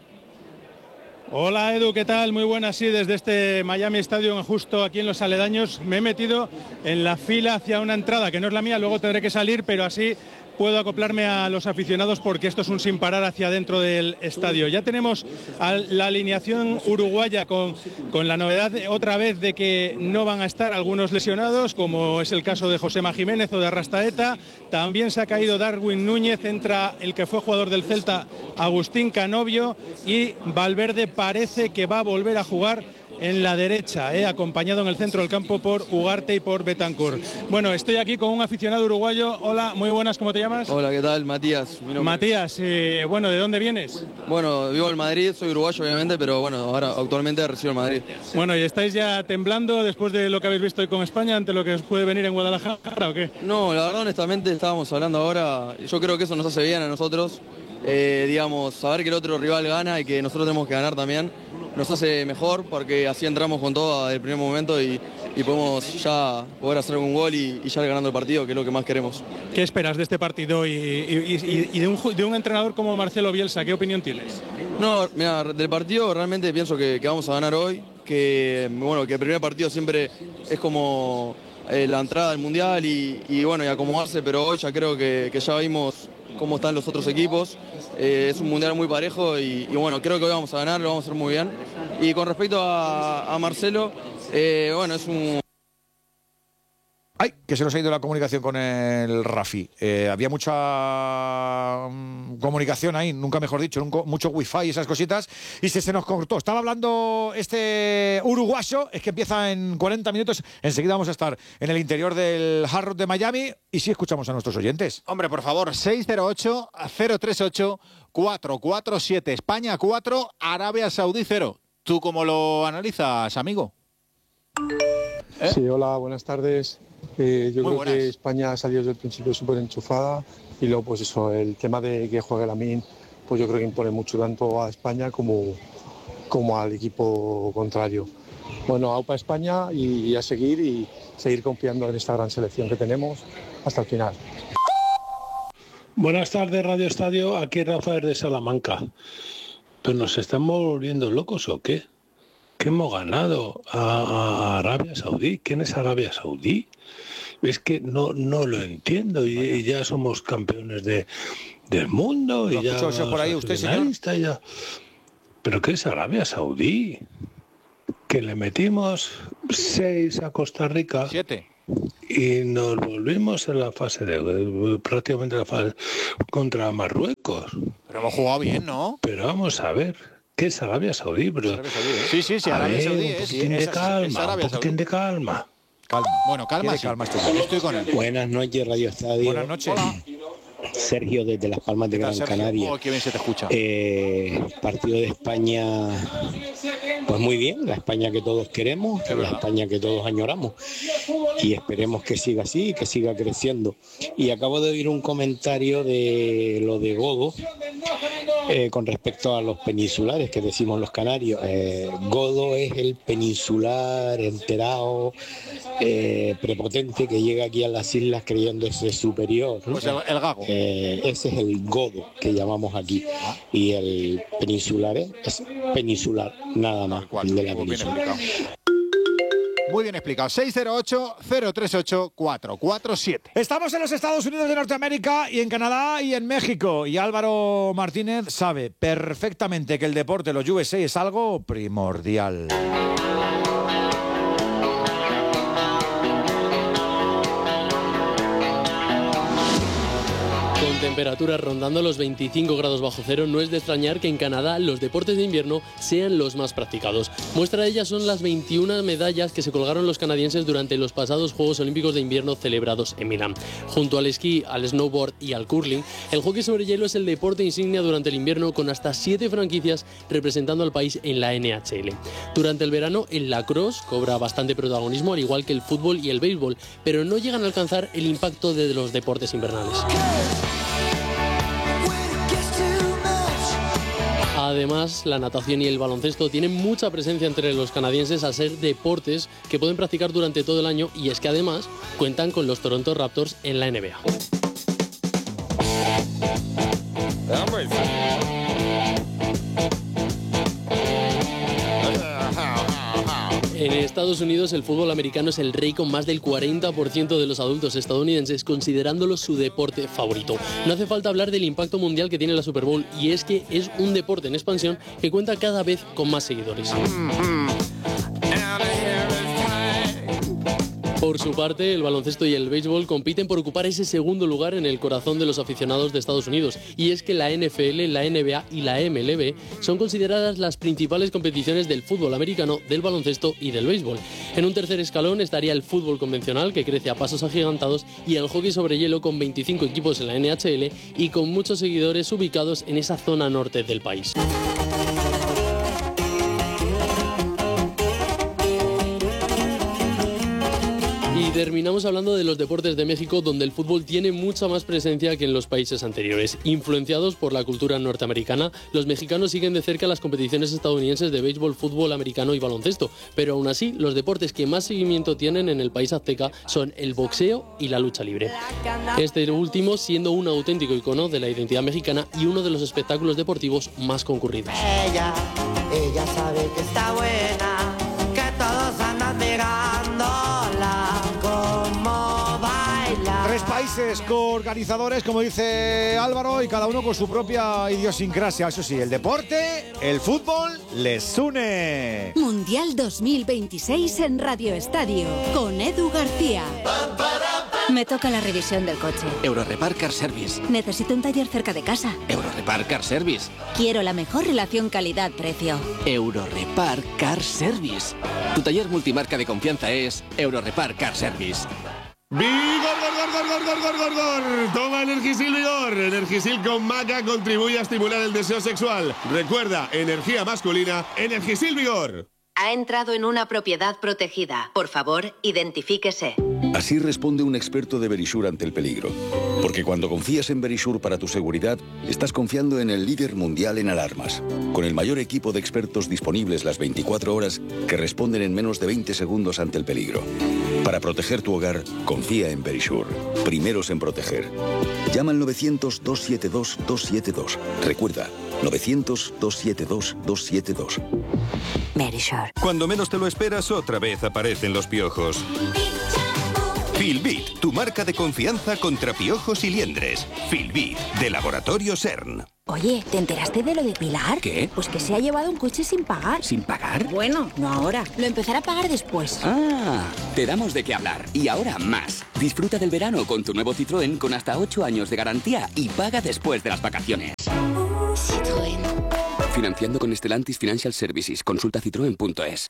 Hola Edu, ¿qué tal? Muy buenas, sí, desde este Miami Stadium, justo aquí en los aledaños. Me he metido en la fila hacia una entrada que no es la mía, luego tendré que salir, pero así puedo acoplarme a los aficionados porque esto es un sin parar hacia dentro del estadio. Ya tenemos la alineación uruguaya con la novedad otra vez de que no van a estar algunos lesionados, como es el caso de Josema Jiménez o de Arrastaeta. También se ha caído Darwin Núñez, entra el que fue jugador del Celta, Agustín Canovio, y Valverde parece que va a volver a jugar en la derecha, acompañado en el centro del campo por Ugarte y por Bentancur. Bueno, estoy aquí con un aficionado uruguayo. Hola, muy buenas, ¿cómo te llamas?
Hola, ¿qué tal? Matías.
Matías, bueno, ¿de dónde vienes?
Bueno, vivo en Madrid, soy uruguayo obviamente, pero bueno, ahora actualmente resido en Madrid.
Bueno, ¿y estáis ya temblando después de lo que habéis visto hoy con España ante lo que os puede venir en Guadalajara o qué?
No, la verdad, honestamente, estábamos hablando ahora, yo creo que eso nos hace bien a nosotros, digamos, saber que el otro rival gana y que nosotros tenemos que ganar también. Nos hace mejor porque así entramos con todo desde el primer momento y podemos ya poder hacer un gol y ya ganando el partido, que es lo que más queremos.
¿Qué esperas de este partido y de un entrenador como Marcelo Bielsa? ¿Qué opinión tienes?
No, mira, del partido realmente pienso que vamos a ganar hoy, que bueno, que el primer partido siempre es como la entrada al Mundial y bueno, y acomodarse, pero hoy ya creo que ya vimos cómo están los otros equipos. Es un mundial muy parejo y bueno, creo que hoy vamos a ganar, lo vamos a hacer muy bien. Y con respecto a Marcelo, bueno, es un...
Ay, que se nos ha ido la comunicación con el Rafi. Había mucha comunicación ahí, nunca mejor dicho, mucho wifi y esas cositas, y se nos cortó. Estaba hablando este uruguayo, es que empieza en 40 minutos. Enseguida vamos a estar en el interior del Hard Rock de Miami y sí escuchamos a nuestros oyentes.
Hombre, por favor, 608-038-447. España 4, Arabia Saudí 0. ¿Tú cómo lo analizas, amigo?
Sí, hola, buenas tardes. Yo creo
buenas.
que España ha salido desde el principio súper enchufada y luego pues eso, el tema de que juegue Lamine, pues yo creo que impone mucho tanto a España como al equipo contrario. Bueno, aupa España y a seguir confiando en esta gran selección que tenemos hasta el final.
Buenas tardes, Radio Estadio, aquí Rafael de Salamanca. ¿Pero nos estamos volviendo locos o qué? ¿Qué hemos ganado a Arabia Saudí? ¿Quién es Arabia Saudí? Es que no lo entiendo y ya somos campeones del mundo y ya
por ahí usted, señor.
Ya. ¿Pero qué es Arabia Saudí? Que le metimos 6 a Costa Rica.
7.
y nos volvimos en la fase prácticamente la fase contra Marruecos.
Pero hemos jugado bien, ¿no?
Pero vamos a ver, ¿qué es Arabia Saudí? Pero,
sí, Arabia Saudí
un poquitín de calma.
Bueno, calma, sí. Estoy con él.
Buenas noches, Radio Estadio.
Buenas noches.
Hola. Sergio, desde Las Palmas de Gran Canaria.
Qué bien se te escucha.
Partido de España, pues muy bien, la España que todos queremos, la España que todos añoramos. Y esperemos que siga así, que siga creciendo. Y acabo de oír un comentario de lo de Godo, con respecto a los peninsulares que decimos los canarios. Godo es el peninsular enterado, prepotente, que llega aquí a las islas creyéndose superior, ¿no?
Pues el gago.
Ese es el godo que llamamos aquí. Y el peninsular es peninsular, nada más, de la península.
Muy bien explicado. 608-038-447.
Estamos en los Estados Unidos de Norteamérica y en Canadá y en México. Y Álvaro Martínez sabe perfectamente que el deporte, los USA, es algo primordial.
Con temperaturas rondando los 25 grados bajo cero, no es de extrañar que en Canadá los deportes de invierno sean los más practicados. Muestra de ellas son las 21 medallas que se colgaron los canadienses durante los pasados Juegos Olímpicos de Invierno celebrados en Milán. Junto al esquí, al snowboard y al curling, el hockey sobre hielo es el deporte insignia durante el invierno, con hasta 7 franquicias representando al país en la NHL. Durante el verano, el lacrosse cobra bastante protagonismo, al igual que el fútbol y el béisbol, pero no llegan a alcanzar el impacto de los deportes invernales. Además, la natación y el baloncesto tienen mucha presencia entre los canadienses al ser deportes que pueden practicar durante todo el año, y es que además cuentan con los Toronto Raptors en la NBA. En Estados Unidos, el fútbol americano es el rey, con más del 40% de los adultos estadounidenses considerándolo su deporte favorito. No hace falta hablar del impacto mundial que tiene la Super Bowl, y es que es un deporte en expansión que cuenta cada vez con más seguidores. Por su parte, el baloncesto y el béisbol compiten por ocupar ese segundo lugar en el corazón de los aficionados de Estados Unidos. Y es que la NFL, la NBA y la MLB son consideradas las principales competiciones del fútbol americano, del baloncesto y del béisbol. En un tercer escalón estaría el fútbol convencional, que crece a pasos agigantados, y el hockey sobre hielo, con 25 equipos en la NHL y con muchos seguidores ubicados en esa zona norte del país. Y terminamos hablando de los deportes de México, donde el fútbol tiene mucha más presencia que en los países anteriores. Influenciados por la cultura norteamericana, los mexicanos siguen de cerca las competiciones estadounidenses de béisbol, fútbol americano y baloncesto. Pero aún así, los deportes que más seguimiento tienen en el país azteca son el boxeo y la lucha libre. Este último siendo un auténtico icono de la identidad mexicana y uno de los espectáculos deportivos más concurridos.
Ella sabe que está buena, que todos andan mirándola como baila.
3 países coorganizadores, como dice Álvaro, y cada uno con su propia idiosincrasia. Eso sí, el deporte, el fútbol, les une.
Mundial 2026 en Radio Estadio, con Edu García. Me toca la revisión del coche.
Eurorepar Car Service.
Necesito un taller cerca de casa.
Eurorepar Car Service.
Quiero la mejor relación calidad-precio.
Eurorepar Car Service. Tu taller multimarca de confianza es Eurorepar Car Service.
¡Vigor! Toma Energisil Vigor. Energisil con maca contribuye a estimular el deseo sexual. Recuerda, energía masculina, Energisil Vigor.
Ha entrado en una propiedad protegida. Por favor, identifíquese.
Así responde un experto de Verisure ante el peligro. Porque cuando confías en Verisure para tu seguridad, estás confiando en el líder mundial en alarmas. Con el mayor equipo de expertos disponibles las 24 horas que responden en menos de 20 segundos ante el peligro. Para proteger tu hogar, confía en Verisure. Primeros en proteger. Llama al 900-272-272. Recuerda, 900-272-272.
Verisure.
Cuando menos te lo esperas, otra vez aparecen los piojos.
Filbit, tu marca de confianza contra piojos y liendres. Filbit, de Laboratorio CERN.
Oye, ¿te enteraste de lo de Pilar?
¿Qué?
Pues que se ha llevado un coche sin pagar.
¿Sin pagar?
Bueno, no ahora. Lo empezará a pagar después.
Ah, te damos de qué hablar. Y ahora más. Disfruta del verano con tu nuevo Citroën con hasta 8 años de garantía y paga después de las vacaciones. Citroën. Financiando con Stellantis Financial Services. Consulta citroen.es.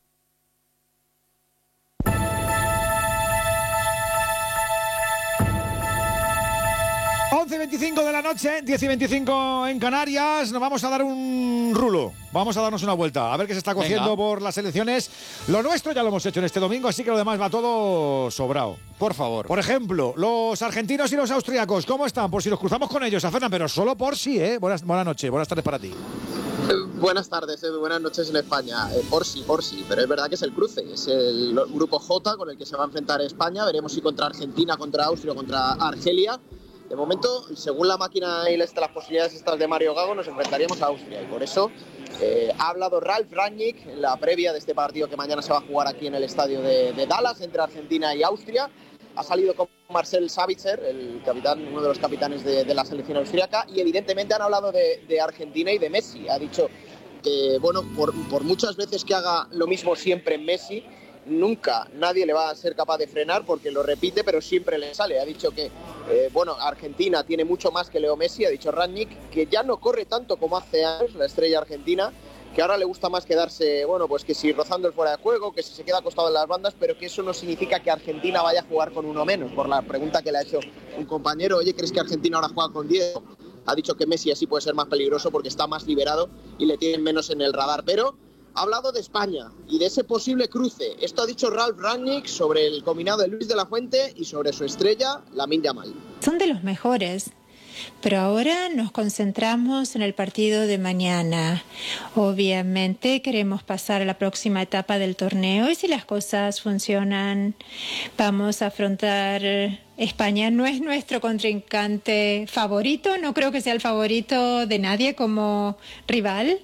11:25 de la noche, 10:25 en Canarias. Nos vamos a dar un rulo. Vamos a darnos una vuelta. A ver qué se está cociendo. Venga. Por las elecciones. Lo nuestro ya lo hemos hecho en este domingo, así que lo demás va todo sobrado.
Por favor.
Por ejemplo, los argentinos y los austríacos, ¿cómo están? Por si nos cruzamos con ellos, Fernan, pero solo por sí, ¿eh? Buenas noches, buenas tardes para ti.
Buenas tardes, Edu. Buenas noches en España. Por sí, pero es verdad que es el cruce, es el grupo J con el que se va a enfrentar España. Veremos si contra Argentina, contra Austria o contra Argelia. De momento, según la máquina y las posibilidades estas de Mario Gago, nos enfrentaríamos a Austria y por eso ha hablado Ralf Rangnick en la previa de este partido que mañana se va a jugar aquí en el estadio de Dallas entre Argentina y Austria. Ha salido con Marcel Sabitzer, el capitán, uno de los capitanes de la selección austríaca, y evidentemente han hablado de Argentina y de Messi. Ha dicho que, bueno, por muchas veces que haga lo mismo siempre Messi, nunca nadie le va a ser capaz de frenar porque lo repite, pero siempre le sale. Ha dicho que, Argentina tiene mucho más que Leo Messi. Ha dicho Rangnick que ya no corre tanto como hace años la estrella argentina, que ahora le gusta más quedarse, que si rozando el fuera de juego, que si se queda acostado en las bandas, pero que eso no significa que Argentina vaya a jugar con uno menos. Por la pregunta que le ha hecho un compañero, oye, ¿crees que Argentina ahora juega con 10? Ha dicho que Messi así puede ser más peligroso porque está más liberado y le tienen menos en el radar, pero ha hablado de España y de ese posible cruce. Esto ha dicho Ralf Rangnick sobre el combinado de Luis de la Fuente y sobre su estrella, Lamine Yamal.
Son de los mejores, pero ahora nos concentramos en el partido de mañana. Obviamente queremos pasar a la próxima etapa del torneo y si las cosas funcionan, vamos a afrontar... España no es nuestro contrincante favorito, no creo que sea el favorito de nadie como rival.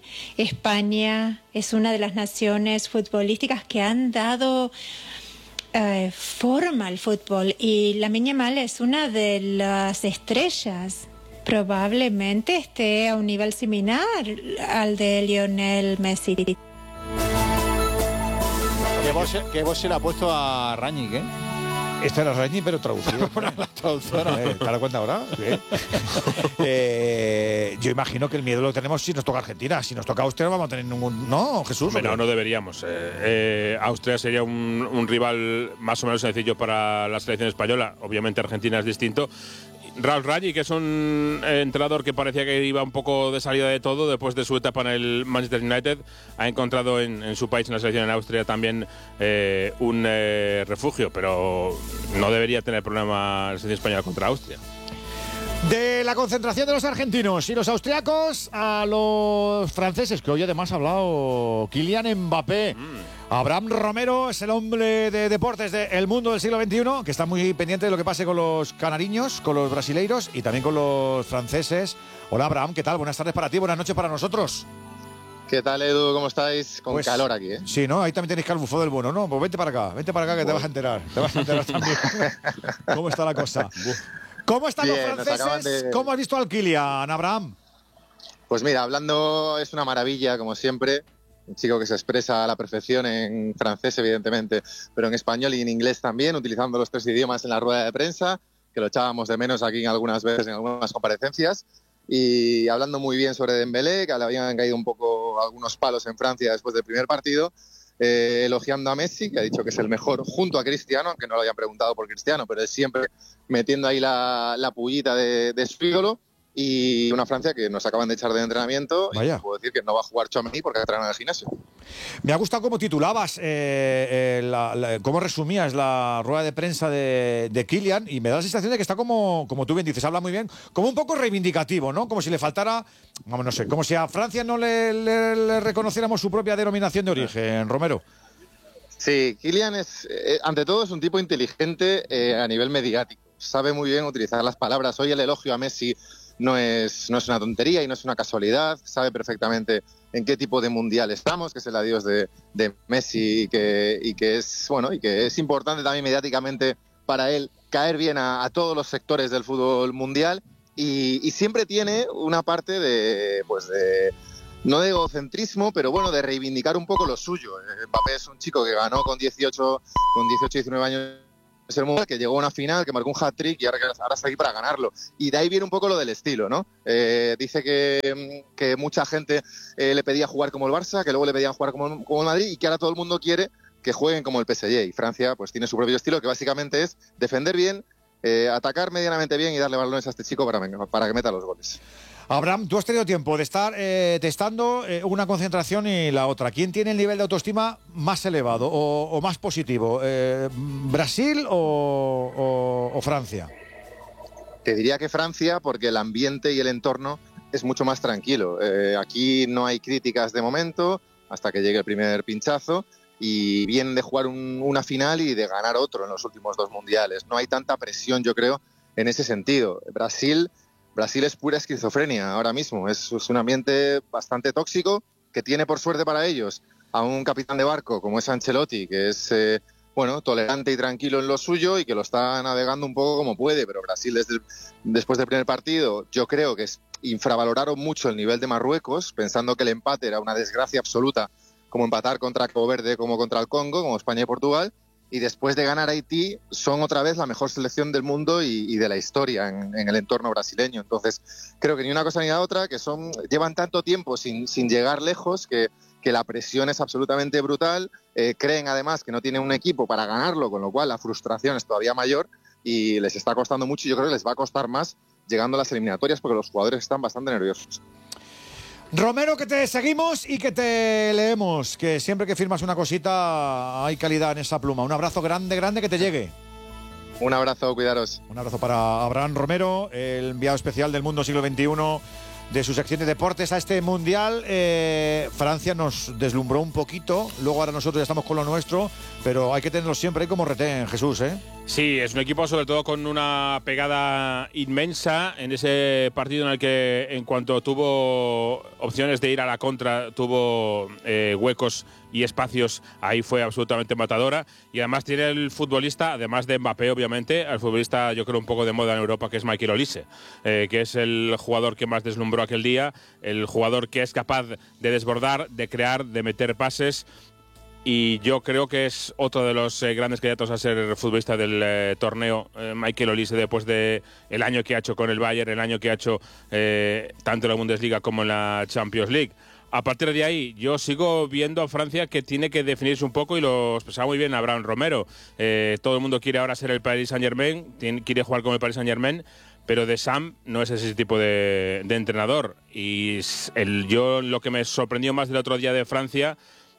España es una de las naciones futbolísticas que han dado forma al fútbol y Lamine Yamal es una de las estrellas. Probablemente esté a un nivel similar al de Lionel Messi.
Que vos se la ha puesto a Rangnick, ¿eh?
Esta era Rangnick, pero traducido.
La traductora.
¿Te das cuenta ahora? Yo imagino que el miedo lo tenemos si nos toca Argentina. Si nos toca Austria no vamos a tener ningún... ¿No, Jesús?
No deberíamos. Austria sería un rival más o menos sencillo para la selección española. Obviamente Argentina es distinto. Ralf Rangnick, que es un entrenador que parecía que iba un poco de salida de todo después de su etapa en el Manchester United, ha encontrado en su país, en la selección en Austria, también un refugio, pero no debería tener problema la selección española contra Austria.
De la concentración de los argentinos y los austriacos a los franceses, que hoy además ha hablado Kylian Mbappé. Abraham Romero es el hombre de deportes del mundo del siglo XXI, que está muy pendiente de lo que pase con los canariños, con los brasileiros y también con los franceses. Hola Abraham, ¿qué tal? Buenas tardes para ti, buenas noches para nosotros.
¿Qué tal, Edu? ¿Cómo estáis? Con calor aquí, ¿eh?
Sí, ¿no? Ahí también tenéis calbufo del bueno, ¿no? Pues vente para acá que te vas a enterar. Te vas a enterar también cómo está la cosa. ¿Cómo están los franceses? ¿Cómo has visto al Kylian, Abraham?
Pues mira, hablando es una maravilla, como siempre. Un chico que se expresa a la perfección en francés, evidentemente, pero en español y en inglés también, utilizando los 3 idiomas en la rueda de prensa, que lo echábamos de menos aquí algunas veces en algunas comparecencias. Y hablando muy bien sobre Dembélé, que le habían caído un poco algunos palos en Francia después del primer partido, elogiando a Messi, que ha dicho que es el mejor, junto a Cristiano, aunque no lo habían preguntado por Cristiano, pero es siempre metiendo ahí la pullita de su ídolo. Y una Francia que nos acaban de echar de entrenamiento. Vaya. Y puedo decir que no va a jugar Tchouaméni porque entrena en el gimnasio.
Me ha gustado cómo titulabas, cómo resumías la rueda de prensa de Kylian, y me da la sensación de que está como tú bien dices, habla muy bien, como un poco reivindicativo, ¿no? Como si le faltara, no sé, como si a Francia no le reconociéramos su propia denominación de origen, Romero.
Sí, Kylian ante todo es un tipo inteligente a nivel mediático. Sabe muy bien utilizar las palabras. Hoy el elogio a Messi no es una tontería y no es una casualidad. Sabe perfectamente en qué tipo de mundial estamos, que es el adiós de Messi y que es importante también mediáticamente para él caer bien a todos los sectores del fútbol mundial y siempre tiene una parte de no de egocentrismo, pero bueno, de reivindicar un poco lo suyo. Mbappé es un chico que ganó con 18, 19 años el mundial, que llegó a una final, que marcó un hat-trick y ahora está aquí para ganarlo. Y de ahí viene un poco lo del estilo, ¿no? Dice que mucha gente le pedía jugar como el Barça, que luego le pedían jugar como el Madrid y que ahora todo el mundo quiere que jueguen como el PSG. Y Francia pues tiene su propio estilo, que básicamente es defender bien, atacar medianamente bien y darle balones a este chico para que meta los goles.
Abraham, tú has tenido tiempo de estar testando una concentración y la otra. ¿Quién tiene el nivel de autoestima más elevado o más positivo? ¿Brasil o Francia?
Te diría que Francia, porque el ambiente y el entorno es mucho más tranquilo. Aquí no hay críticas de momento hasta que llegue el primer pinchazo y vienen de jugar una final y de ganar otro en los últimos 2 mundiales. No hay tanta presión, yo creo, en ese sentido. Brasil es pura esquizofrenia ahora mismo. Es un ambiente bastante tóxico que tiene, por suerte para ellos, a un capitán de barco como es Ancelotti, que es tolerante y tranquilo en lo suyo y que lo está navegando un poco como puede. Pero Brasil, después del primer partido, yo creo que infravaloraron mucho el nivel de Marruecos, pensando que el empate era una desgracia absoluta, como empatar contra Cabo Verde, como contra el Congo, como España y Portugal. Y después de ganar Haití, son otra vez la mejor selección del mundo y de la historia en el entorno brasileño. Entonces, creo que ni una cosa ni la otra, que llevan tanto tiempo sin llegar lejos, que la presión es absolutamente brutal. Creen además que no tienen un equipo para ganarlo, con lo cual la frustración es todavía mayor y les está costando mucho. Y yo creo que les va a costar más llegando a las eliminatorias porque los jugadores están bastante nerviosos.
Romero, que te seguimos y que te leemos, que siempre que firmas una cosita hay calidad en esa pluma. Un abrazo grande, grande, que te llegue.
Un abrazo, cuidaros.
Un abrazo para Abraham Romero, el enviado especial del Mundo Siglo XXI de su sección de deportes a este Mundial. Francia nos deslumbró un poquito, luego ahora nosotros ya estamos con lo nuestro, pero hay que tenerlo siempre ahí como retén, Jesús, ¿eh?
Sí, es un equipo sobre todo con una pegada inmensa en ese partido en el que en cuanto tuvo opciones de ir a la contra, tuvo huecos y espacios, ahí fue absolutamente matadora. Y además tiene el futbolista, además de Mbappé obviamente, el futbolista yo creo un poco de moda en Europa, que es Michael Olise, que es el jugador que más deslumbró aquel día, el jugador que es capaz de desbordar, de crear, de meter pases. Y yo creo que es otro de los grandes candidatos a ser futbolista del torneo, Michael Olise, después de el año que ha hecho con el Bayern, el año que ha hecho tanto en la Bundesliga como en la Champions League. A partir de ahí, yo sigo viendo a Francia que tiene que definirse un poco y lo expresaba muy bien Abraham Romero. Todo el mundo quiere ahora ser el Paris Saint-Germain, quiere jugar con el Paris Saint-Germain, pero Deschamps no es ese tipo de entrenador. Y yo lo que me sorprendió más del otro día de Francia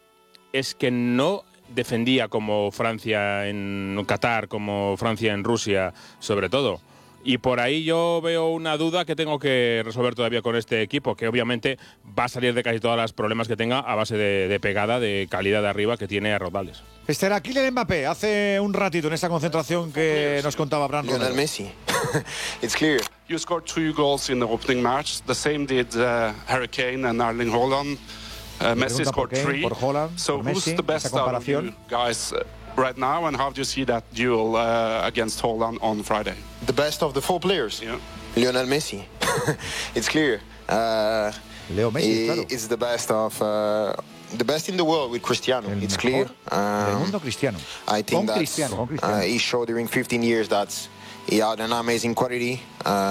es que no defendía como Francia en Qatar, como Francia en Rusia, sobre todo. Y por ahí yo veo una duda que tengo que resolver todavía con este equipo, que obviamente va a salir de casi todos los problemas que tenga a base de pegada, de calidad de arriba que tiene a Rodales.
Este era Kylian Mbappé hace un ratito en esta concentración que nos contaba Abraham Romero.
Lionel Messi. It's clear.
You scored 2 goals in the opening match. The same did Harry Kane and Erling Haaland. Messi scored 3.
Por Haaland,
so
por Messi,
who's the best out of you guys right now, and how do you see that duel against Haaland on Friday?
The best of the 4 players?
Yeah.
Lionel Messi. It's clear.
Leo Messi, claro.
It's the best of the best in the world with Cristiano. It's clear.
El mundo Cristiano.
I think that
Cristiano.
He showed during 15 years that he had an amazing quality.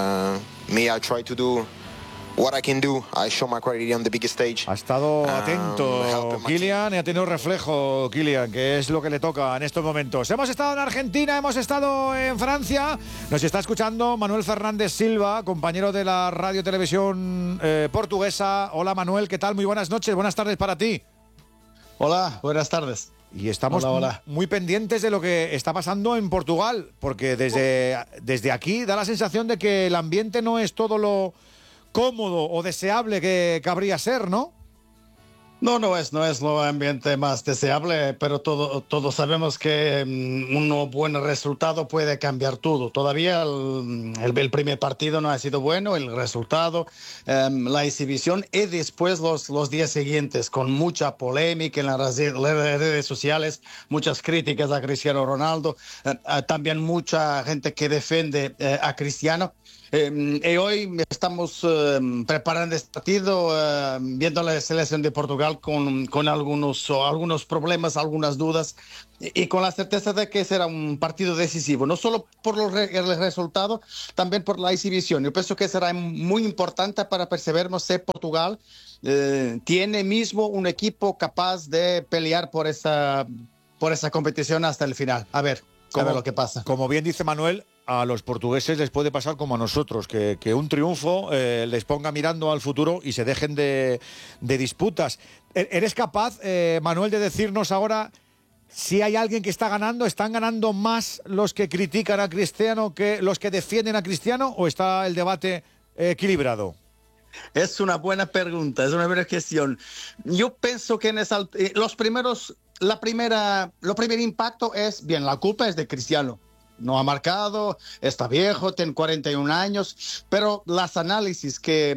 Me, I try to do what I can do. I show my quality on the biggest stage.
Ha estado atento Kylian y ha tenido reflejo Kylian, que es lo que le toca en estos momentos. Hemos estado en Argentina, hemos estado en Francia. Nos está escuchando Manuel Fernández Silva, compañero de la radio televisión portuguesa. Hola Manuel, ¿qué tal? Muy buenas noches, buenas tardes para ti.
Hola, buenas tardes.
Y estamos
hola.
muy pendientes de lo que está pasando en Portugal, porque desde aquí da la sensación de que el ambiente no es todo lo cómodo o deseable que cabría ser, ¿no?
No es lo ambiente más deseable, pero todos sabemos que un buen resultado puede cambiar todo. Todavía el primer partido no ha sido bueno, el resultado, la exhibición y después los días siguientes con mucha polémica en las redes sociales, muchas críticas a Cristiano Ronaldo, también mucha gente que defiende a Cristiano. Y hoy estamos preparando este partido, viendo la selección de Portugal con algunos problemas, algunas dudas, y con la certeza de que será un partido decisivo, no solo por el resultado, también por la exhibición. Yo pienso que será muy importante para persevernos si Portugal tiene mismo un equipo capaz de pelear por esa competición hasta el final. A ver lo que pasa.
Como bien dice Manuel, a los portugueses les puede pasar como a nosotros, que un triunfo les ponga mirando al futuro y se dejen de disputas. ¿Eres capaz, Manuel, de decirnos ahora si hay alguien que está ganando? ¿Están ganando más los que critican a Cristiano que los que defienden a Cristiano, o está el debate equilibrado?
Es una buena pregunta, es una buena cuestión. Yo pienso que lo primer impacto es, bien, la culpa es de Cristiano. No ha marcado, está viejo, tiene 41 años, pero los análisis que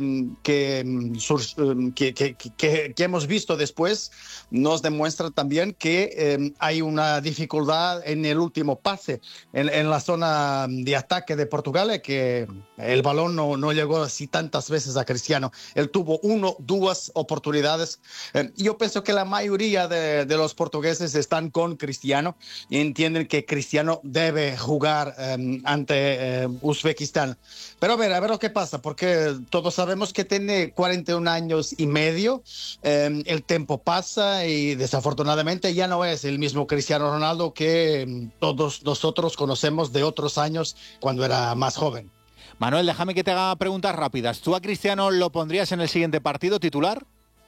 hemos visto después nos demuestran también que hay una dificultad en el último pase, en la zona de ataque de Portugal, que el balón no llegó así tantas veces a Cristiano. Él tuvo 2 oportunidades. Yo pienso que la mayoría de los portugueses están con Cristiano y entienden que Cristiano debe jugar ante Uzbekistán. Pero a ver lo que pasa, porque todos sabemos que tiene 41 años y medio, el tiempo pasa y desafortunadamente ya no es el mismo Cristiano Ronaldo que todos nosotros conocemos de otros años cuando era más joven.
Manuel, déjame que te haga preguntas rápidas. ¿Tú a Cristiano lo pondrías en el siguiente partido titular?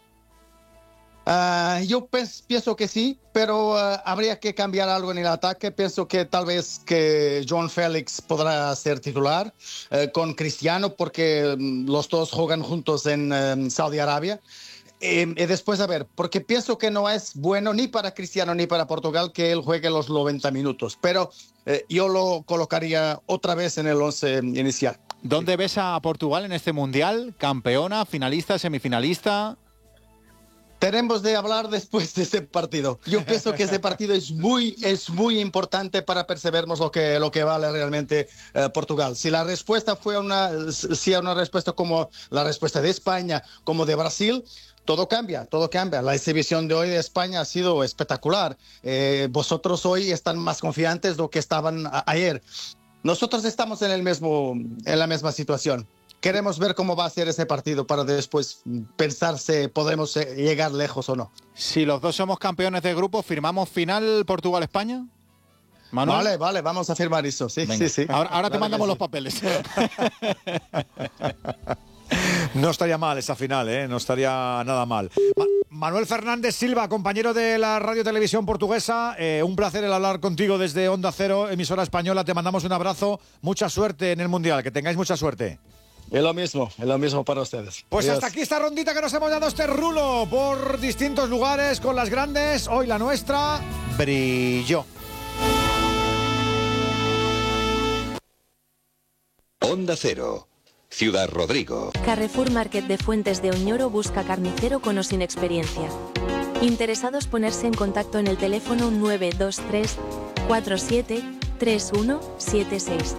Yo pienso que sí, pero habría que cambiar algo en el ataque. Pienso que tal vez que João Félix podrá ser titular con Cristiano, porque los dos juegan juntos en Saudi Arabia. Y después, a ver, porque pienso que no es bueno ni para Cristiano ni para Portugal que él juegue los 90 minutos, pero yo lo colocaría otra vez en el 11 inicial.
¿Dónde ves a Portugal en este Mundial? ¿Campeona, finalista, semifinalista?
Tenemos de hablar después de ese partido. Yo pienso que ese partido es muy importante para persevernos lo que vale realmente Portugal. Si la respuesta fue una respuesta como la respuesta de España, como de Brasil, todo cambia. La exhibición de hoy de España ha sido espectacular. Vosotros hoy están más confiantes de lo que estaban ayer. Nosotros estamos en la misma situación. Queremos ver cómo va a ser ese partido para después pensar si podemos llegar lejos o no.
Si los dos somos campeones de grupo, ¿firmamos final Portugal-España? ¿Manuel?
Vale, vamos a firmar eso. Sí.
Ahora te mandamos los papeles.
No estaría mal esa final, no estaría nada mal. Manuel Fernández Silva, compañero de la Radio Televisión Portuguesa, un placer el hablar contigo desde Onda Cero, emisora española. Te mandamos un abrazo, mucha suerte en el Mundial, que tengáis mucha suerte.
Es lo mismo para ustedes.
Pues
Adiós.
Hasta aquí esta rondita que nos hemos dado, este rulo por distintos lugares con las grandes. Hoy la nuestra brilló.
Onda Cero, Ciudad Rodrigo.
Carrefour Market de Fuentes de Oñoro busca carnicero con o sin experiencia. Interesados ponerse en contacto en el teléfono 923 47 3176.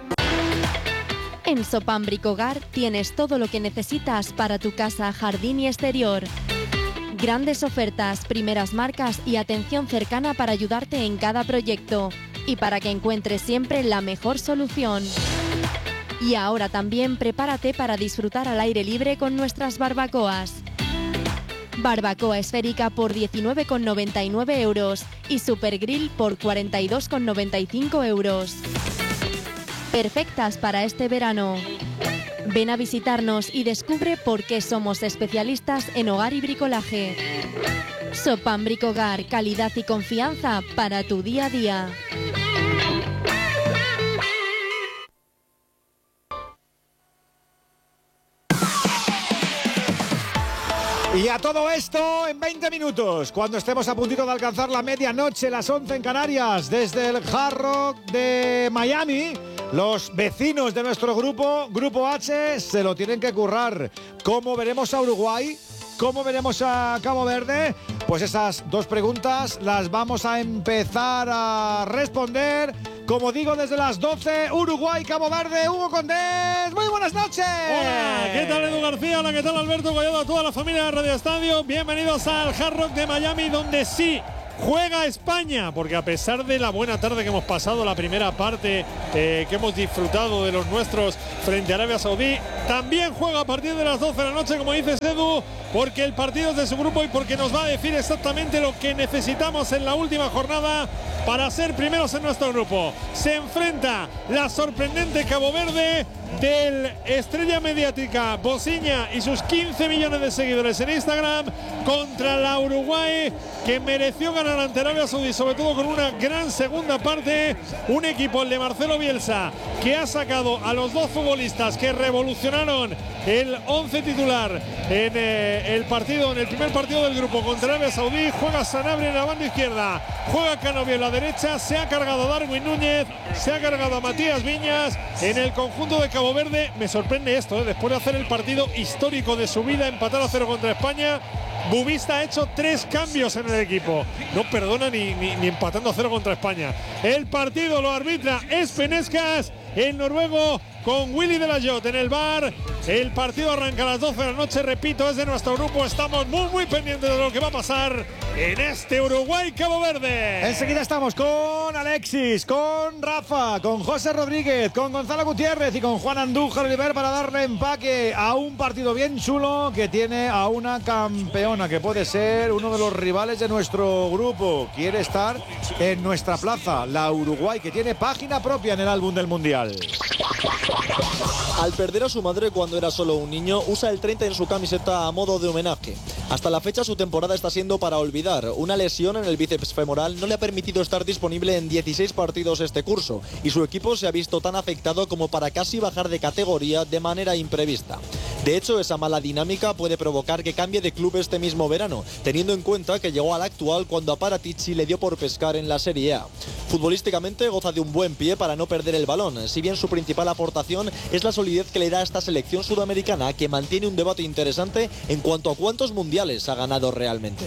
En Sopam Bricogar tienes todo lo que necesitas para tu casa, jardín y exterior. Grandes ofertas, primeras marcas y atención cercana para ayudarte en cada proyecto y para que encuentres siempre la mejor solución. Y ahora también prepárate para disfrutar al aire libre con nuestras barbacoas. Barbacoa esférica por 19,99 euros y Super Grill por 42,95 euros. Perfectas para este verano. Ven a visitarnos y descubre por qué somos especialistas en hogar y bricolaje. Sopam Bricogar, calidad y confianza para tu día a día.
Y a todo esto en 20 minutos, cuando estemos a puntito de alcanzar la medianoche, las 11 en Canarias, desde el Hard Rock de Miami, los vecinos de nuestro Grupo H, se lo tienen que currar. ¿Cómo veremos a Uruguay? ¿Cómo veremos a Cabo Verde? Pues esas dos preguntas las vamos a empezar a responder. Como digo, desde las 12, Uruguay, Cabo Verde, Hugo Condés. ¡Muy buenas noches!
Hola, ¿qué tal Edu García? Hola, ¿qué tal Alberto Collado? A toda la familia de Radio Estadio. Bienvenidos al Hard Rock de Miami, donde sí juega España, porque a pesar de la buena tarde que hemos pasado, la primera parte que hemos disfrutado de los nuestros frente a Arabia Saudí, también juega a partir de las 12 de la noche, como dices Edu, porque el partido es de su grupo y porque nos va a decir exactamente lo que necesitamos en la última jornada para ser primeros en nuestro grupo. Se enfrenta la sorprendente Cabo Verde del estrella mediática Bosiña y sus 15 millones de seguidores en Instagram contra la Uruguay, que mereció ganar ante Arabia Saudí, sobre todo con una gran segunda parte. Un equipo, el de Marcelo Bielsa, que ha sacado a los dos futbolistas que revolucionaron el 11 titular en el primer partido del grupo contra Arabia Saudí. Juega Sanabria en la banda izquierda, juega Canovio en la derecha, se ha cargado a Darwin Núñez, se ha cargado a Matías Viñas. En el conjunto de Cabo Verde me sorprende esto, después de hacer el partido histórico de su vida, empatar a 0 contra España, Bubista ha hecho 3 cambios en el equipo. No perdona ni empatando a 0 contra España. El partido lo arbitra Espenescas, el noruego, con Willy de la Jot en el bar. El partido arranca a las 12 de la noche, repito, es de nuestro grupo. Estamos muy pendientes de lo que va a pasar en este Uruguay-Cabo Verde.
Enseguida estamos con Alexis, con Rafa, con José Rodríguez, con Gonzalo Gutiérrez y con Juan Andújar Oliver para darle empaque a un partido bien chulo que tiene a una campeona que puede ser uno de los rivales de nuestro grupo. Quiere estar en nuestra plaza, la Uruguay, que tiene página propia en el álbum del Mundial.
Al perder a su madre cuando era solo un niño, usa el 30 en su camiseta a modo de homenaje. Hasta la fecha su temporada está siendo para olvidar. Una lesión en el bíceps femoral no le ha permitido estar disponible en 16 partidos este curso y su equipo se ha visto tan afectado como para casi bajar de categoría de manera imprevista. De hecho, esa mala dinámica puede provocar que cambie de club este mismo verano, teniendo en cuenta que llegó al actual cuando a Paratici le dio por pescar en la Serie A. Futbolísticamente goza de un buen pie para no perder el balón, si bien su principal aportación es la solidez que le da a esta selección sudamericana, que mantiene un debate interesante en cuanto a cuántos mundiales ha ganado realmente.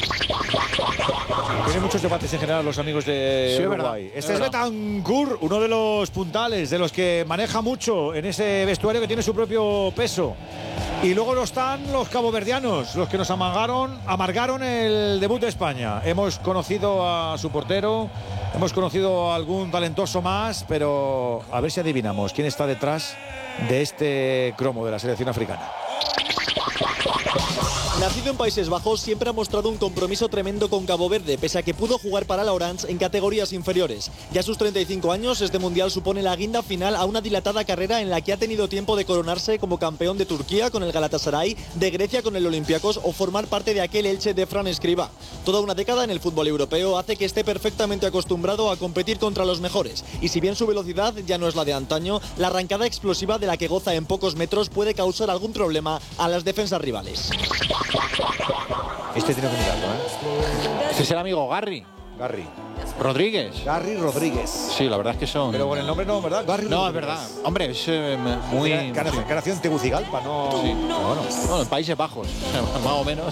Tiene muchos debates en general los amigos de Uruguay. Este es Betancur, uno de los puntales, de los que maneja mucho en ese vestuario que tiene su propio peso. Y luego están los caboverdianos, los que nos amargaron el debut de España. Hemos conocido a su portero, hemos conocido a algún talentoso más, pero a ver si adivinamos quién está detrás de este cromo de la selección africana.
Nacido en Países Bajos, siempre ha mostrado un compromiso tremendo con Cabo Verde, pese a que pudo jugar para la Orange en categorías inferiores. Ya a sus 35 años, este mundial supone la guinda final a una dilatada carrera en la que ha tenido tiempo de coronarse como campeón de Turquía con el Galatasaray, de Grecia con el Olympiacos o formar parte de aquel Elche de Fran Escribá. Toda una década en el fútbol europeo hace que esté perfectamente acostumbrado a competir contra los mejores. Y si bien su velocidad ya no es la de antaño, la arrancada explosiva de la que goza en pocos metros puede causar algún problema a las defensas rivales.
Este tiene que mirarlo,
Este es el amigo Garry Rodríguez.
Garry Rodríguez.
Sí, la verdad es que son.
Pero con el nombre no, ¿verdad? Garry
no,
Rodríguez.
Es verdad. Hombre, es muy.
Que nació en Tegucigalpa, ¿no?
Sí. Bueno, en Países Bajos, más o menos.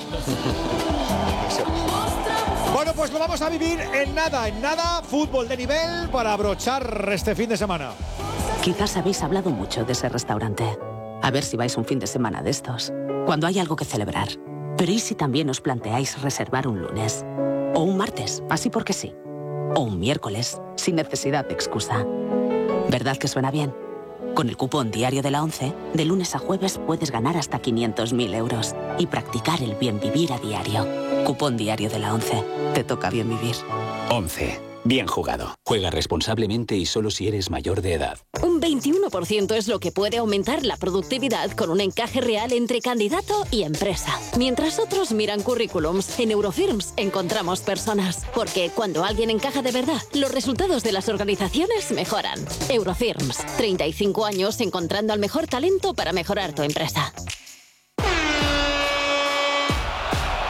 Bueno, pues lo vamos a vivir en nada, fútbol de nivel para abrochar este fin de semana.
Quizás habéis hablado mucho de ese restaurante. A ver si vais un fin de semana de estos, cuando hay algo que celebrar. Pero ¿y si también os planteáis reservar un lunes? O un martes, así porque sí. O un miércoles, sin necesidad de excusa. ¿Verdad que suena bien? Con el cupón diario de la ONCE, de lunes a jueves puedes ganar hasta 500.000 euros y practicar el bien vivir a diario. Cupón diario de la ONCE. Te toca bien vivir.
ONCE. Bien jugado. Juega responsablemente y solo si eres mayor de edad.
Un 21% es lo que puede aumentar la productividad con un encaje real entre candidato y empresa. Mientras otros miran currículums, en Eurofirms encontramos personas. Porque cuando alguien encaja de verdad, los resultados de las organizaciones mejoran. Eurofirms. 35 años encontrando al mejor talento para mejorar tu empresa.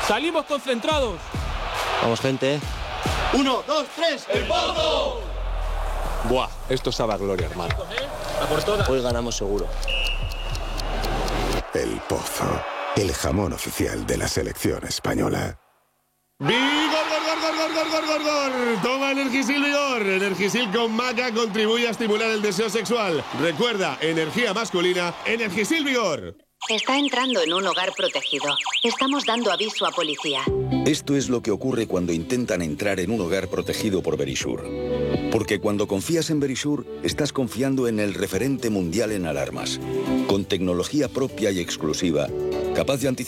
Salimos concentrados.
Vamos, gente.
1, 2, 3. ¡El Pozo!
Buah, esto sabe a gloria, hermano. Hoy ganamos seguro.
El Pozo, el jamón oficial de la selección española.
¡Vigor, gor! Toma Energisil Vigor. Energisil con maca contribuye a estimular el deseo sexual. Recuerda, energía masculina, Energisil Vigor.
Está entrando en un hogar protegido. Estamos dando aviso a policía.
Esto es lo que ocurre cuando intentan entrar en un hogar protegido por Verisur. Porque cuando confías en Verisur, estás confiando en el referente mundial en alarmas. Con tecnología propia y exclusiva, capaz de anticipar